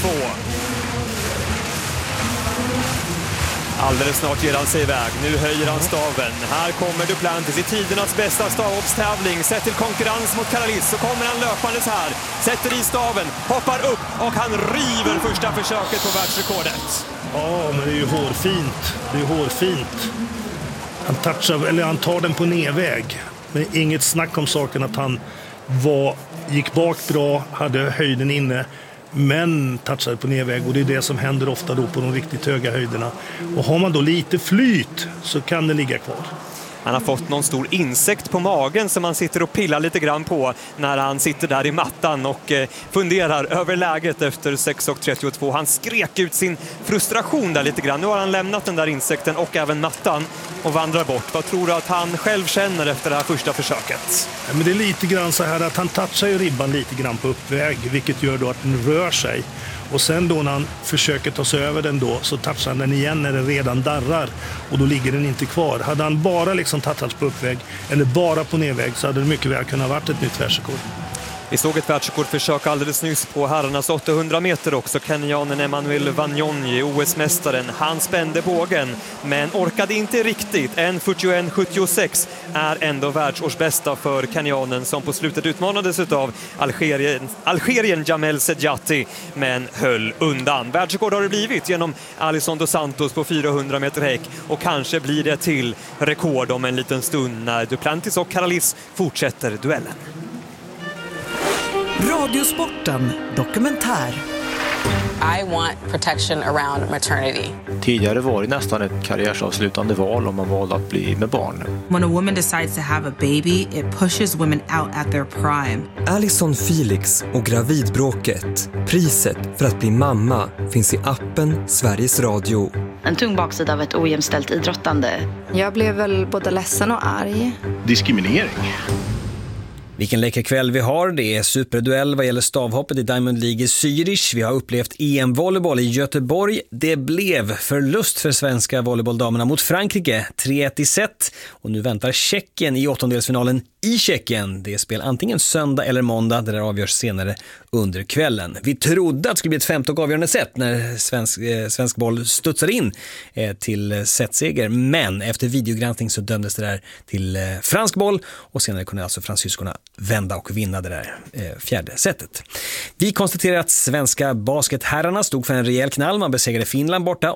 Alldeles snart ger han sig iväg. Nu höjer han staven. Här kommer Duplantis i tidernas bästa stavhoppstävling. Sett till konkurrens mot Karalis så kommer han löpandes här. Sätter i staven, hoppar upp och han river första försöket på världsrekordet. Ja, men det är ju hårfint. Det är hårfint. Han tar den på nedväg. Men inget snack om saken att han gick bak bra, hade höjden inne, men touchade på nedväg, och det är det som händer ofta då på de riktigt höga höjderna. Och har man då lite flyt så kan det ligga kvar. Han har fått någon stor insekt på magen som han sitter och pillar lite grann på när han sitter där i mattan och funderar över läget efter 6.32. Han skrek ut sin frustration där lite grann. Nu har han lämnat den där insekten och även mattan och vandrar bort. Vad tror du att han själv känner efter det här första försöket? Ja, men det är lite grann så här att han touchar ju ribban lite grann på uppväg, vilket gör då att den rör sig. Och sen då när han försöker ta sig över den då, så touchar han den igen när den redan darrar. Och då ligger den inte kvar. Hade han bara liksom touchats på uppväg eller bara på nedväg så hade det mycket väl kunnat varit ett nytt världsrekord. Vi såg ett världsrekordförsök alldeles nyss på herrarnas 800 meter också. Kenyanen Emmanuel Wanyonyi, OS-mästaren, han spände bågen men orkade inte riktigt. 1.41.76 är ändå världsårsbästa för kenyanen som på slutet utmanades av Algerien Jamel Sedjati men höll undan. Världsrekord har det blivit genom Alisson dos Santos på 400 meter häck och kanske blir det till rekord om en liten stund när Duplantis och Karalis fortsätter duellen. Radiosporten dokumentär. I want protection around maternity. Tidigare var det nästan ett karriärsavslutande val om man valde att bli med barn. When a woman decides to have a baby, it pushes women out at their prime. Alison Felix och gravidbråket. Priset för att bli mamma finns i appen Sveriges Radio. En tung baksida av ett ojämställt idrottande. Jag blev väl både ledsen och arg. Diskriminering. Vilken läcker kväll vi har. Det är superduell vad gäller stavhoppet i Diamond League i Zürich. Vi har upplevt EM-volleyboll i Göteborg. Det blev förlust för svenska volleybolldamerna mot Frankrike, 3-1 i set. Och nu väntar Tjeckien i åttondelsfinalen i Tjeckien. Det är spel antingen söndag eller måndag, där det avgörs senare under kvällen. Vi trodde att det skulle bli ett femte och avgörande set när svensk boll studsade in till setseger. Men efter videogranskning så dömdes det där till fransk boll och senare kunde alltså fransyskorna vända och vinna det där fjärde setet. Vi konstaterar att svenska basketherrarna stod för en rejäl knall. Man besegrade Finland borta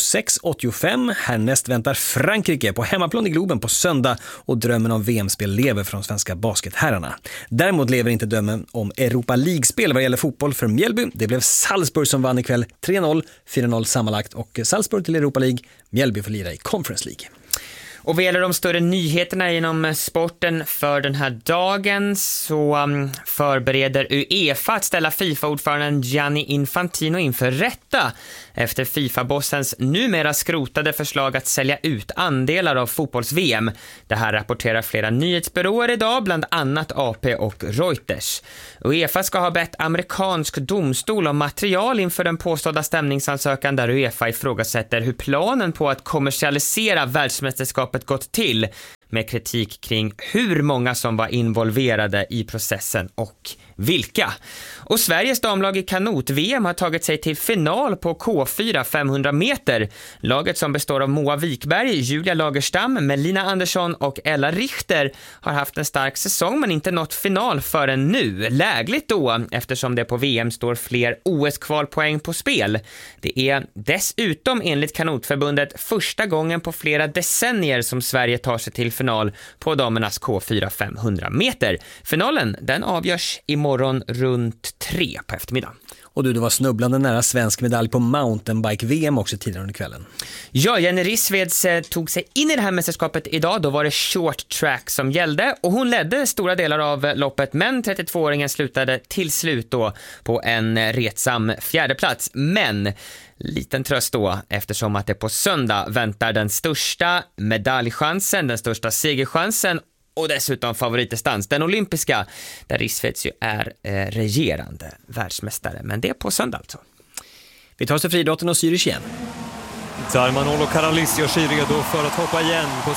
86-85. Härnäst väntar Frankrike på hemmaplan i Globen på söndag och drömmen om VM-spel lever från svenska basketherrarna. Däremot lever inte drömmen om Europa League-spel vad gäller fotboll för Mjällby. Det blev Salzburg som vann ikväll 3-0, 4-0 sammanlagt och Salzburg till Europa League. Mjällby får lira i Conference League. Och vad gäller de större nyheterna inom sporten för den här dagen så förbereder UEFA att ställa FIFA-ordföranden Gianni Infantino inför rätta efter FIFA-bossens numera skrotade förslag att sälja ut andelar av fotbolls-VM. Det här rapporterar flera nyhetsbyråer idag, bland annat AP och Reuters. UEFA ska ha bett amerikansk domstol om material inför den påstådda stämningsansökan där UEFA ifrågasätter hur planen på att kommersialisera världsmästerskapet gått till, med kritik kring hur många som var involverade i processen och vilka. Och Sveriges damlag i kanot-VM har tagit sig till final på K4 500 meter. Laget som består av Moa Wikberg, Julia Lagerstam, Melina Andersson och Ella Richter har haft en stark säsong men inte nått final förrän nu. Lägligt då, eftersom det på VM står fler OS-kvalpoäng på spel. Det är dessutom enligt kanotförbundet första gången på flera decennier som Sverige tar sig till final på damernas K4 500 meter. Finalen, den avgörs imorgon runt 3 på eftermiddagen. Och du, det var snubblande nära svensk medalj på mountainbike-VM också tidigare under kvällen. Ja, Jenny Rissveds tog sig in i det här mästerskapet idag. Då var det short track som gällde och hon ledde stora delar av loppet, men 32-åringen slutade till slut då på en retsam fjärdeplats. Men liten tröst då, eftersom att det på söndag väntar den största medaljchansen, den största segerchansen och dessutom favoritdistans, den olympiska, där Rissveds ju är regerande världsmästare. Men det är på söndag alltså. Vi tar oss till friidrotten och Zürich igen. Darmanol Karalis gör sig redo för att hoppa igen på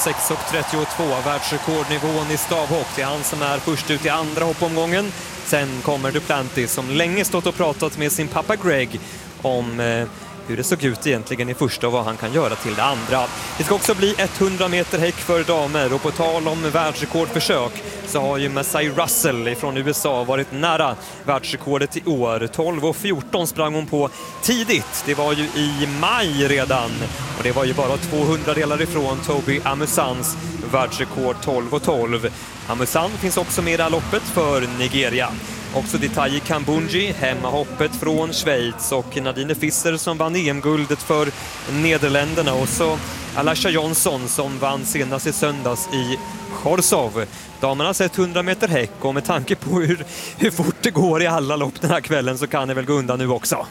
6,32, världsrekordnivån i stavhopp. Det är han som är först ut i andra hoppomgången. Sen kommer Duplantis som länge stått och pratat med sin pappa Greg om hur det såg ut egentligen i första och vad han kan göra till det andra. Det ska också bli 100 meter häck för damer och på tal om världsrekordförsök så har ju Massey Russell från USA varit nära världsrekordet i år. 12,14 sprang hon på tidigt. Det var ju i maj redan och det var ju bara 200 delar ifrån Toby Amusans världsrekord 12,12. Amusan finns också med i det här loppet för Nigeria. Också Detayi Kambunji, hemmahoppet från Schweiz och Nadine Fisser som vann EM-guldet för Nederländerna och så Alasha Johnson som vann senast i söndags i Chorzów. Damerna har sett 100 meter häck och med tanke på hur fort det går i alla lopp den här kvällen så kan det väl gå undan nu också.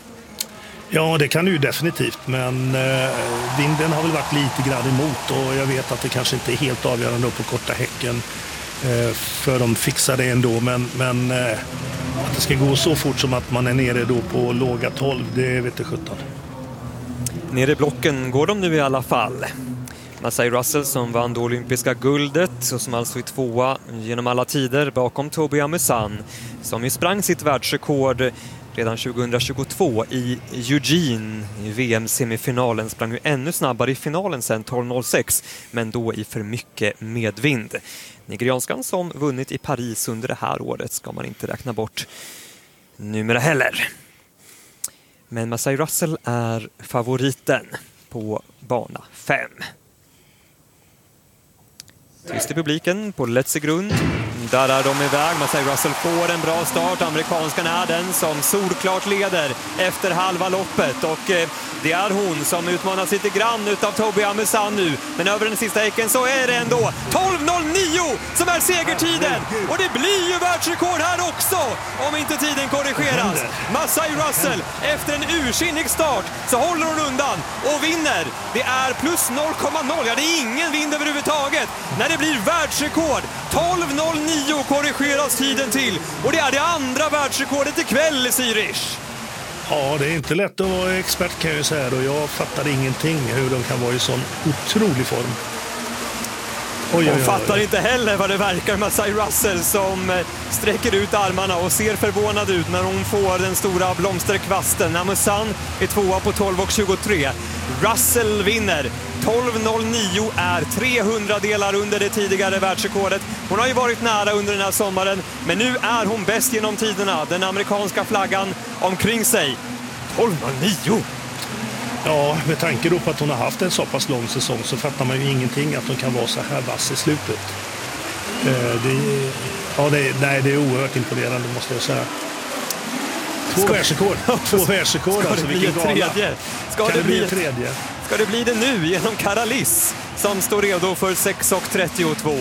Ja, det kan ju definitivt, men vinden har väl varit lite grann emot och jag vet att det kanske inte är helt avgörande på korta häcken. För de fixar det ändå, men att det ska gå så fort som att man är nere då på låga 12, det vet jag 17. Nere i blocken går de nu i alla fall. Massey Russell som vann det olympiska guldet och som alltså är tvåa genom alla tider bakom Toby Amusan som ju sprang sitt världsrekord redan 2022 i Eugene i VM-semifinalen. Sprang ju ännu snabbare i finalen sen 12.06 men då i för mycket medvind. Nigerianskan som vunnit i Paris under det här året ska man inte räkna bort numera heller. Men Massey Russell är favoriten på bana 5. Tyst i publiken på Letzegrund. Där är de iväg. Massey Russell får en bra start. Amerikanskan är den som solklart leder efter halva loppet. Och det är hon som utmanas lite grann utav Toby Amusan nu. Men över den sista häcken så är det ändå 12.09 som är segertiden. Och det blir ju världsrekord här också om inte tiden korrigeras. Massey Russell Efter en ursinnig start så håller hon undan och vinner. Det är plus 0,0. Ja, det är ingen vind överhuvudtaget. När det blir världsrekord. 12.09 korrigeras tiden till. Och det är det andra världsrekordet ikväll i Zürich. Ja, det är inte lätt att vara expert kan jag ju säga. Och jag fattar ingenting hur de kan vara i sån otrolig form. Hon fattar inte heller vad det verkar med Masai Russell som sträcker ut armarna och ser förvånad ut när hon får den stora blomsterkvasten. Amusan är tvåa på 12.23. Russell vinner. 12.09 är 300 delar under det tidigare världsrekordet. Hon har ju varit nära under den här sommaren, men nu är hon bäst genom tiderna. Den amerikanska flaggan omkring sig. 12.09! Ja, med tanke då på att hon har haft en så pass lång säsong så fattar man ju ingenting att hon kan vara så här vass i slutet. Det är oerhört imponerande måste jag säga. Två världsrekord alltså, vilken gala. Kan det bli ett tredje? Ska det bli det nu genom Karalis som står redo för 6.32.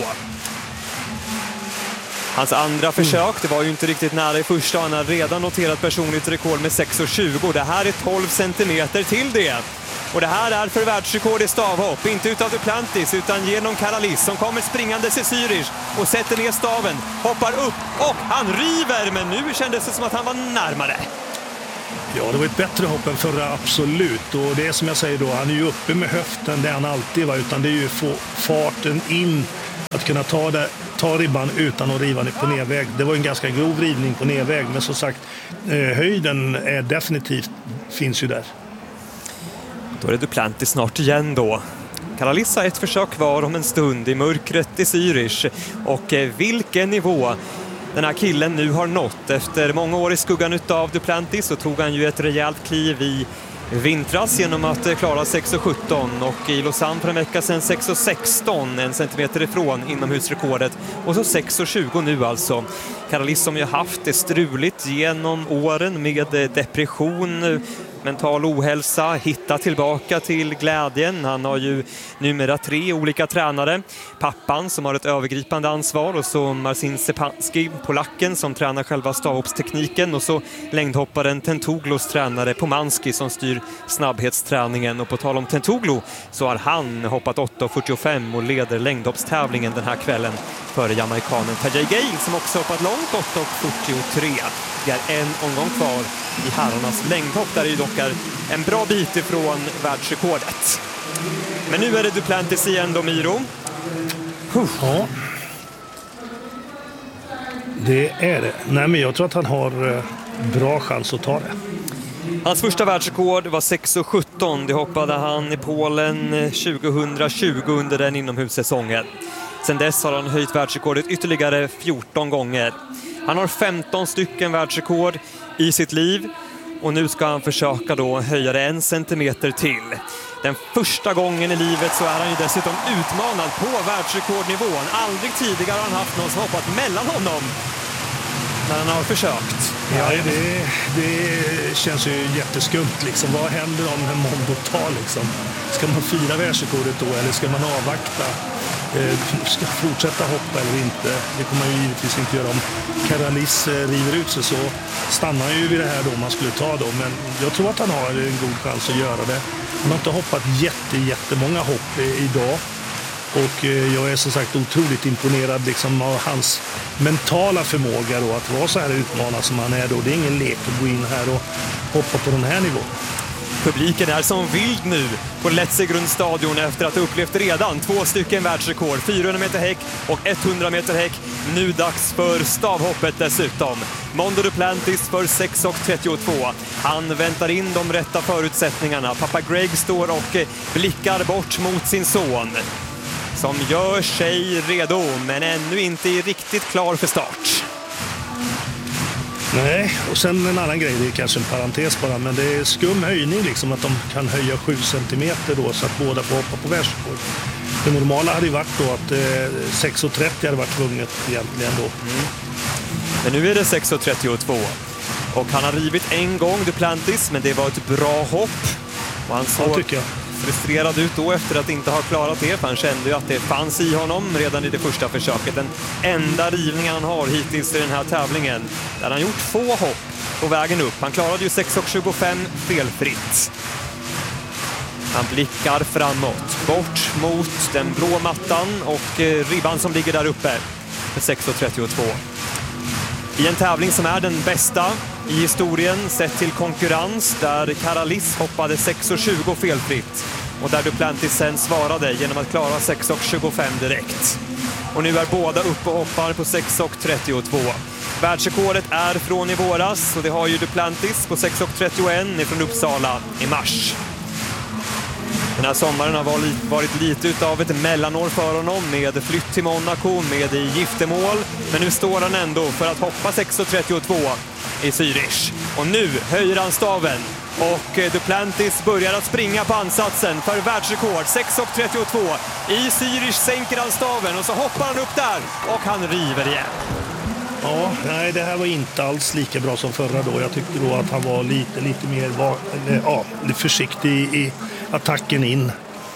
Hans andra försök, det var ju inte riktigt nära i första. Han har redan noterat personligt rekord med 6.20. Det här är 12 centimeter till det. Och det här är för världsrekord i stavhopp. Inte utav Duplantis utan genom Karalis som kommer springandes i Zürich och sätter ner staven, hoppar upp och han river. Men nu kändes det som att han var närmare. Ja, det var ett bättre hopp än förra, absolut. Och det är som jag säger då, han är ju uppe med höften, det han alltid var. Utan det är ju få farten in, att kunna ta ribban utan att riva på nedväg. Det var en ganska grov rivning på nedväg, men som sagt, höjden är definitivt, finns ju där. Då är det Duplantis snart igen då. Karalis har ett försök kvar om en stund i mörkret i Zürich. Och vilken nivå den här killen nu har nått. Efter många år i skuggan av Duplantis så tog han ju ett rejält kliv i vintras genom att klara 6.17 och i Lausanne för en vecka sedan 6.16, en centimeter ifrån inomhusrekordet. Och så 6.20 nu alltså. Karalis som ju haft det struligt genom åren med depression, mental ohälsa, hitta tillbaka till glädjen. Han har ju numera 3 olika tränare. Pappan som har ett övergripande ansvar och så Marcin Stepanski, polacken som tränar själva stavhoppstekniken och så längdhopparen Tentoglos tränare Pomanski som styr snabbhetsträningen. Och på tal om Tentoglo så har han hoppat 8.45 och leder längdhoppstävlingen den här kvällen före jamaikanen Tajay Gale som också hoppat långt 8.43. Det är en omgång kvar i herrarnas längdhopp där det dock är en bra bit ifrån världsrekordet. Men nu är det Duplantis igen då, Miro. Ja. Det är det. Nej, men jag tror att han har bra chans att ta det. Hans första världsrekord var 6.17. Det hoppade han i Polen 2020 under den inomhussäsongen. Sen dess har han höjt världsrekordet ytterligare 14 gånger. Han har 15 stycken världsrekord i sitt liv och nu ska han försöka då höja det 1 centimeter till. Den första gången i livet så är han ju dessutom utmanad på världsrekordnivån. Aldrig tidigare har han haft någon som hoppat mellan honom när han har försökt. Ja, det känns ju jätteskumt liksom. Vad händer om Mondo tar liksom? Ska man fira världsrekordet då eller ska man avvakta? Ska fortsätta hoppa eller inte? Det kommer man ju givetvis inte göra. Om Karalis river ut sig så stannar han ju vid det här då man skulle ta då. Men jag tror att han har en god chans att göra det. Han har inte hoppat jättemånga hopp idag. Och jag är som sagt otroligt imponerad liksom av hans mentala förmåga då, att vara så här utmanad som han är då. Det är ingen lek att gå in här och hoppa på den här nivån. Publiken är som vild nu på Letzigrundstadion efter att ha upplevt redan 2 stycken världsrekord, 400 meter häck och 100 meter häck. Nu dags för stavhoppet dessutom. Mondo Duplantis för 6.32. Han väntar in de rätta förutsättningarna. Pappa Greg står och blickar bort mot sin son som gör sig redo men ännu inte är riktigt klar för start. Nej, och sen en annan grej, det är kanske en parentes bara, men det är skum höjning liksom att de kan höja 7 centimeter då så att båda får hoppa på världsrekord. Det normala hade ju varit då att 6.30 hade varit tvunget egentligen då. Men nu är det 6.32 och han har rivit en gång Duplantis, men det var ett bra hopp. Och han såg frustrerad ut då efter att inte ha klarat det, för han kände ju att det fanns i honom redan i det första försöket. Den enda rivningen han har hittills i den här tävlingen, där han gjort 2 hopp på vägen upp. Han klarade ju 6,25 felfritt. Han blickar framåt, bort mot den blå mattan och ribban som ligger där uppe för 6,32. I en tävling som är den bästa i historien sett till konkurrens, där Karalis hoppade 6,20 felfritt och där Duplantis sen svarade genom att klara 6,25 direkt. Och nu är båda uppe och hoppar på 6,32. Världsrekordet är från i våras och det har ju Duplantis på 6,31 från Uppsala i mars. Den här sommaren har varit lite av ett mellanår för honom, med flytt till Monaco, med giftermål. Men nu står han ändå för att hoppa 6,32 i Zürich. Och nu höjer han staven och Duplantis börjar att springa på ansatsen för världsrekord. 6,32 i Zürich, sänker han staven och så hoppar han upp där och han river igen. Ja, nej, det här var inte alls lika bra som förra då. Jag tyckte då att han var lite mer lite försiktig i attacken in.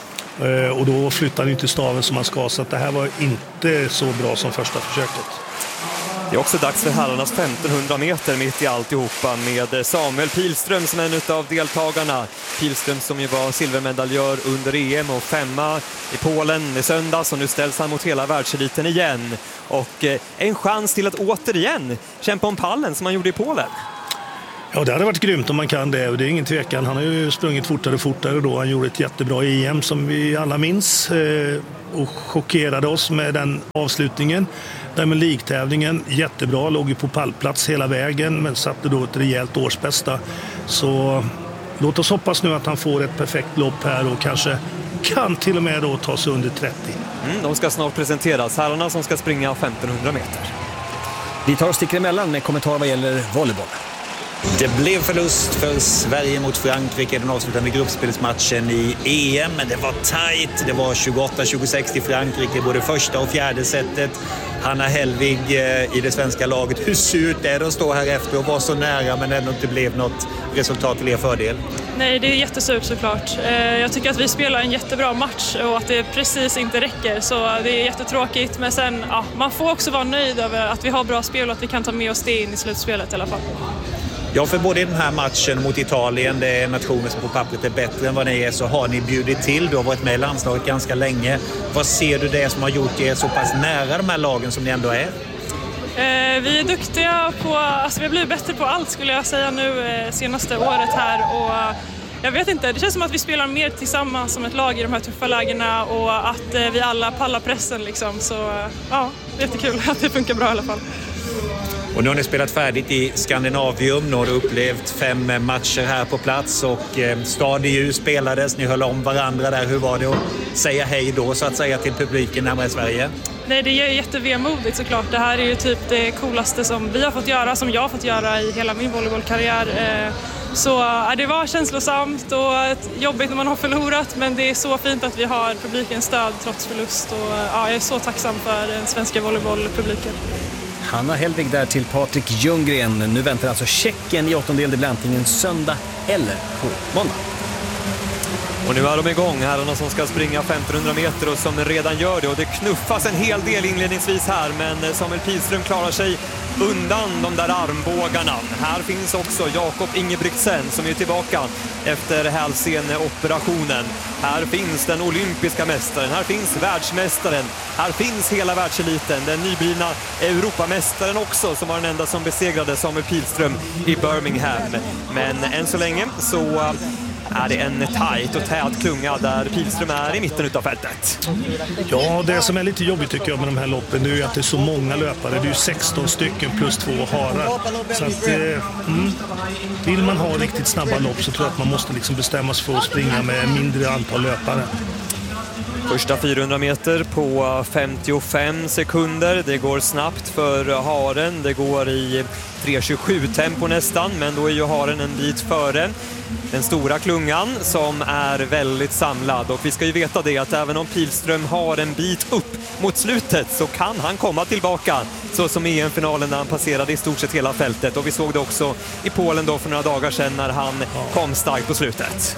Och då flyttade han inte staven som han ska, så att det här var inte så bra som första försöket. Det är också dags för herrarnas 1500 meter mitt i alltihopa, med Samuel Pilström som en av deltagarna. Pilström som ju var silvermedaljör under EM och 5:a i Polen i söndags, och nu ställs han mot hela världseliten igen. Och en chans till att återigen kämpa om pallen som han gjorde i Polen. Ja, det hade varit grymt om man kan det, och det är ingen tvekan. Han har ju sprungit fortare då. Han gjorde ett jättebra EM som vi alla minns och chockerade oss med den avslutningen. Diamond League-tävlingen, jättebra, låg ju på pallplats hela vägen men satte då ett rejält årsbästa. Så låt oss hoppas nu att han får ett perfekt lopp här och kanske kan till och med då ta sig under 30. De ska snart presenteras, herrarna som ska springa 1500 meter. Vi tar och sticker emellan med kommentar vad gäller volleyboll. Det blev förlust för Sverige mot Frankrike i den avslutande gruppspelsmatchen i EM, men det var tajt. Det var 28-26 till Frankrike, både första och fjärde setet. Hanna Hellvig i det svenska laget, hur surt är det att stå här efter och vara så nära men ändå inte blev något resultat till er fördel? Nej, det är jättesurt såklart. Jag tycker att vi spelar en jättebra match och att det precis inte räcker, så det är jättetråkigt. Men sen, ja, man får också vara nöjd över att vi har bra spel och att vi kan ta med oss det in i slutspelet i alla fall. Ja, för både i den här matchen mot Italien, det är nationer som på pappret är bättre än vad ni är, så har ni bjudit till. Du har varit med i landslaget ganska länge. Vad ser du det som har gjort er så pass nära de här lagen som ni ändå är? Vi är duktiga på, alltså vi har blivit bättre på allt skulle jag säga nu senaste året här, och jag vet inte, det känns som att vi spelar mer tillsammans som ett lag i de här tuffa lägena och att vi alla pallar pressen liksom, så ja, det är jättekul att det funkar bra i alla fall. Och nu har ni spelat färdigt i Skandinavium, nu har du upplevt 5 matcher här på plats och Stad i ljus spelades, ni höll om varandra där. Hur var det att säga hej då så att säga till publiken hemma i Sverige? Nej, det är jättevemodigt såklart. Det här är ju typ det coolaste som vi har fått göra, som jag har fått göra i hela min volleybollkarriär. Så det var känslosamt och jobbigt när man har förlorat, men det är så fint att vi har publikens stöd trots förlust, och ja, jag är så tacksam för den svenska volleybollpubliken. Hanna Hellvig där till Patrik Ljunggren. Nu väntar alltså Tjeckien i åttondel, blir antingen söndag eller på måndag. Och nu är de igång, herrarna som ska springa 1500 meter och som redan gör det. Och det knuffas en hel del inledningsvis här, men Samuel Pilström klarar sig undan de där armbågarna. Här finns också Jakob Ingebrigtsen som är tillbaka efter hälseneoperationen. Här finns den olympiska mästaren, här finns världsmästaren, här finns hela världseliten, den nyblivna Europamästaren också, som var den enda som besegrade Samuel Pilström i Birmingham. Men än så länge så är det en tajt och tät klunga där Pilström är i mitten utav fältet. Ja, det som är lite jobbigt tycker jag med de här loppen, det är ju att det är så många löpare. Det är ju 16 stycken plus 2 harar. Så att vill man ha riktigt snabba lopp så tror jag att man måste liksom bestämma sig för att springa med mindre antal löpare. Första 400 meter på 55 sekunder. Det går snabbt för haren. Det går i 3.27 tempo nästan, men då är ju haren en bit före den stora klungan som är väldigt samlad. Och vi ska ju veta det att även om Pilström har en bit upp mot slutet så kan han komma tillbaka, så som i EM-finalen när han passerade i stort sett hela fältet. Och vi såg det också i Polen då för några dagar sedan när han kom starkt på slutet.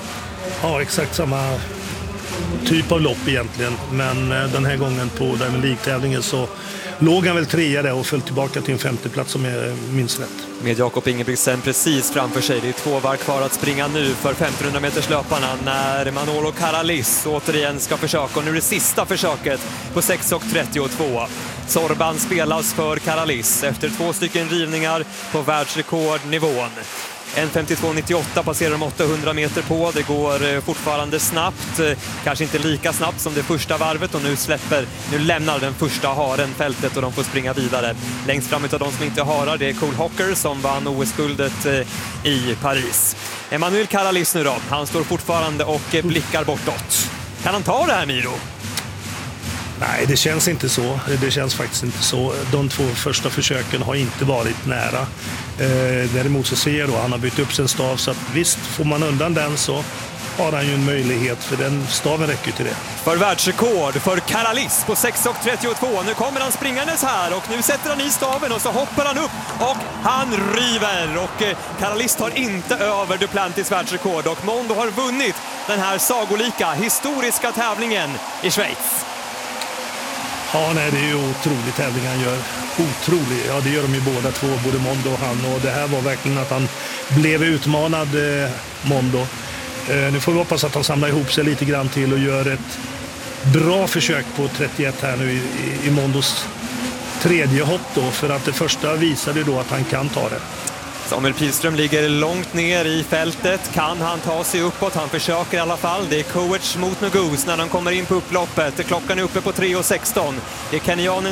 Ja, exakt samma typ av lopp egentligen. Men den här gången på Diamond League-tävlingen så låg han väl 3 där och föll tillbaka till en 5:e plats som jag minns rätt. Med Jakob Ingebrigtsen precis framför sig. Det är 2 varv kvar att springa nu för 1500 meters löparna när Manolo Caralis återigen ska försöka. Och nu är det sista försöket på 6:32. Sorban spelas för Caralis efter 2 stycken rivningar på världsrekordnivån. 1:52,98 passerar de 800 meter på. Det går fortfarande snabbt. Kanske inte lika snabbt som det första varvet. Och nu lämnar den första haren fältet och de får springa vidare. Längst fram utav de som inte harar, det är Cole Hocker som vann OS-guldet i Paris. Emmanuel Caralis nu då. Han står fortfarande och blickar bortåt. Kan han ta det här, Miro? Nej, det känns inte så. Det känns faktiskt inte så. De 2 första försöken har inte varit nära. Däremot så ser jag då, han har bytt upp sin stav, så att visst, får man undan den så har han ju en möjlighet, för den staven räcker till det. För världsrekord för Caralis på 6:32. Nu kommer han springandes här och nu sätter han i staven och så hoppar han upp och han river. Och Caralis tar inte över Duplantis världsrekord och Mondo har vunnit den här sagolika, historiska tävlingen i Schweiz. Ja, nej, det är ju otrolig tävling han gör. Otrolig. Ja, det gör de ju båda två, både Mondo och han. Och det här var verkligen att han blev utmanad, Mondo. Nu får vi hoppas att han samlar ihop sig lite grann till och gör ett bra försök på 31 här nu i Mondos 3:e hopp då. För att det första visade då att han kan ta det. Samuel Pilström ligger långt ner i fältet. Kan han ta sig uppåt? Han försöker i alla fall. Det är Coach mot Nogus när de kommer in på upploppet. Klockan är uppe på 3:16. Det är kenyanen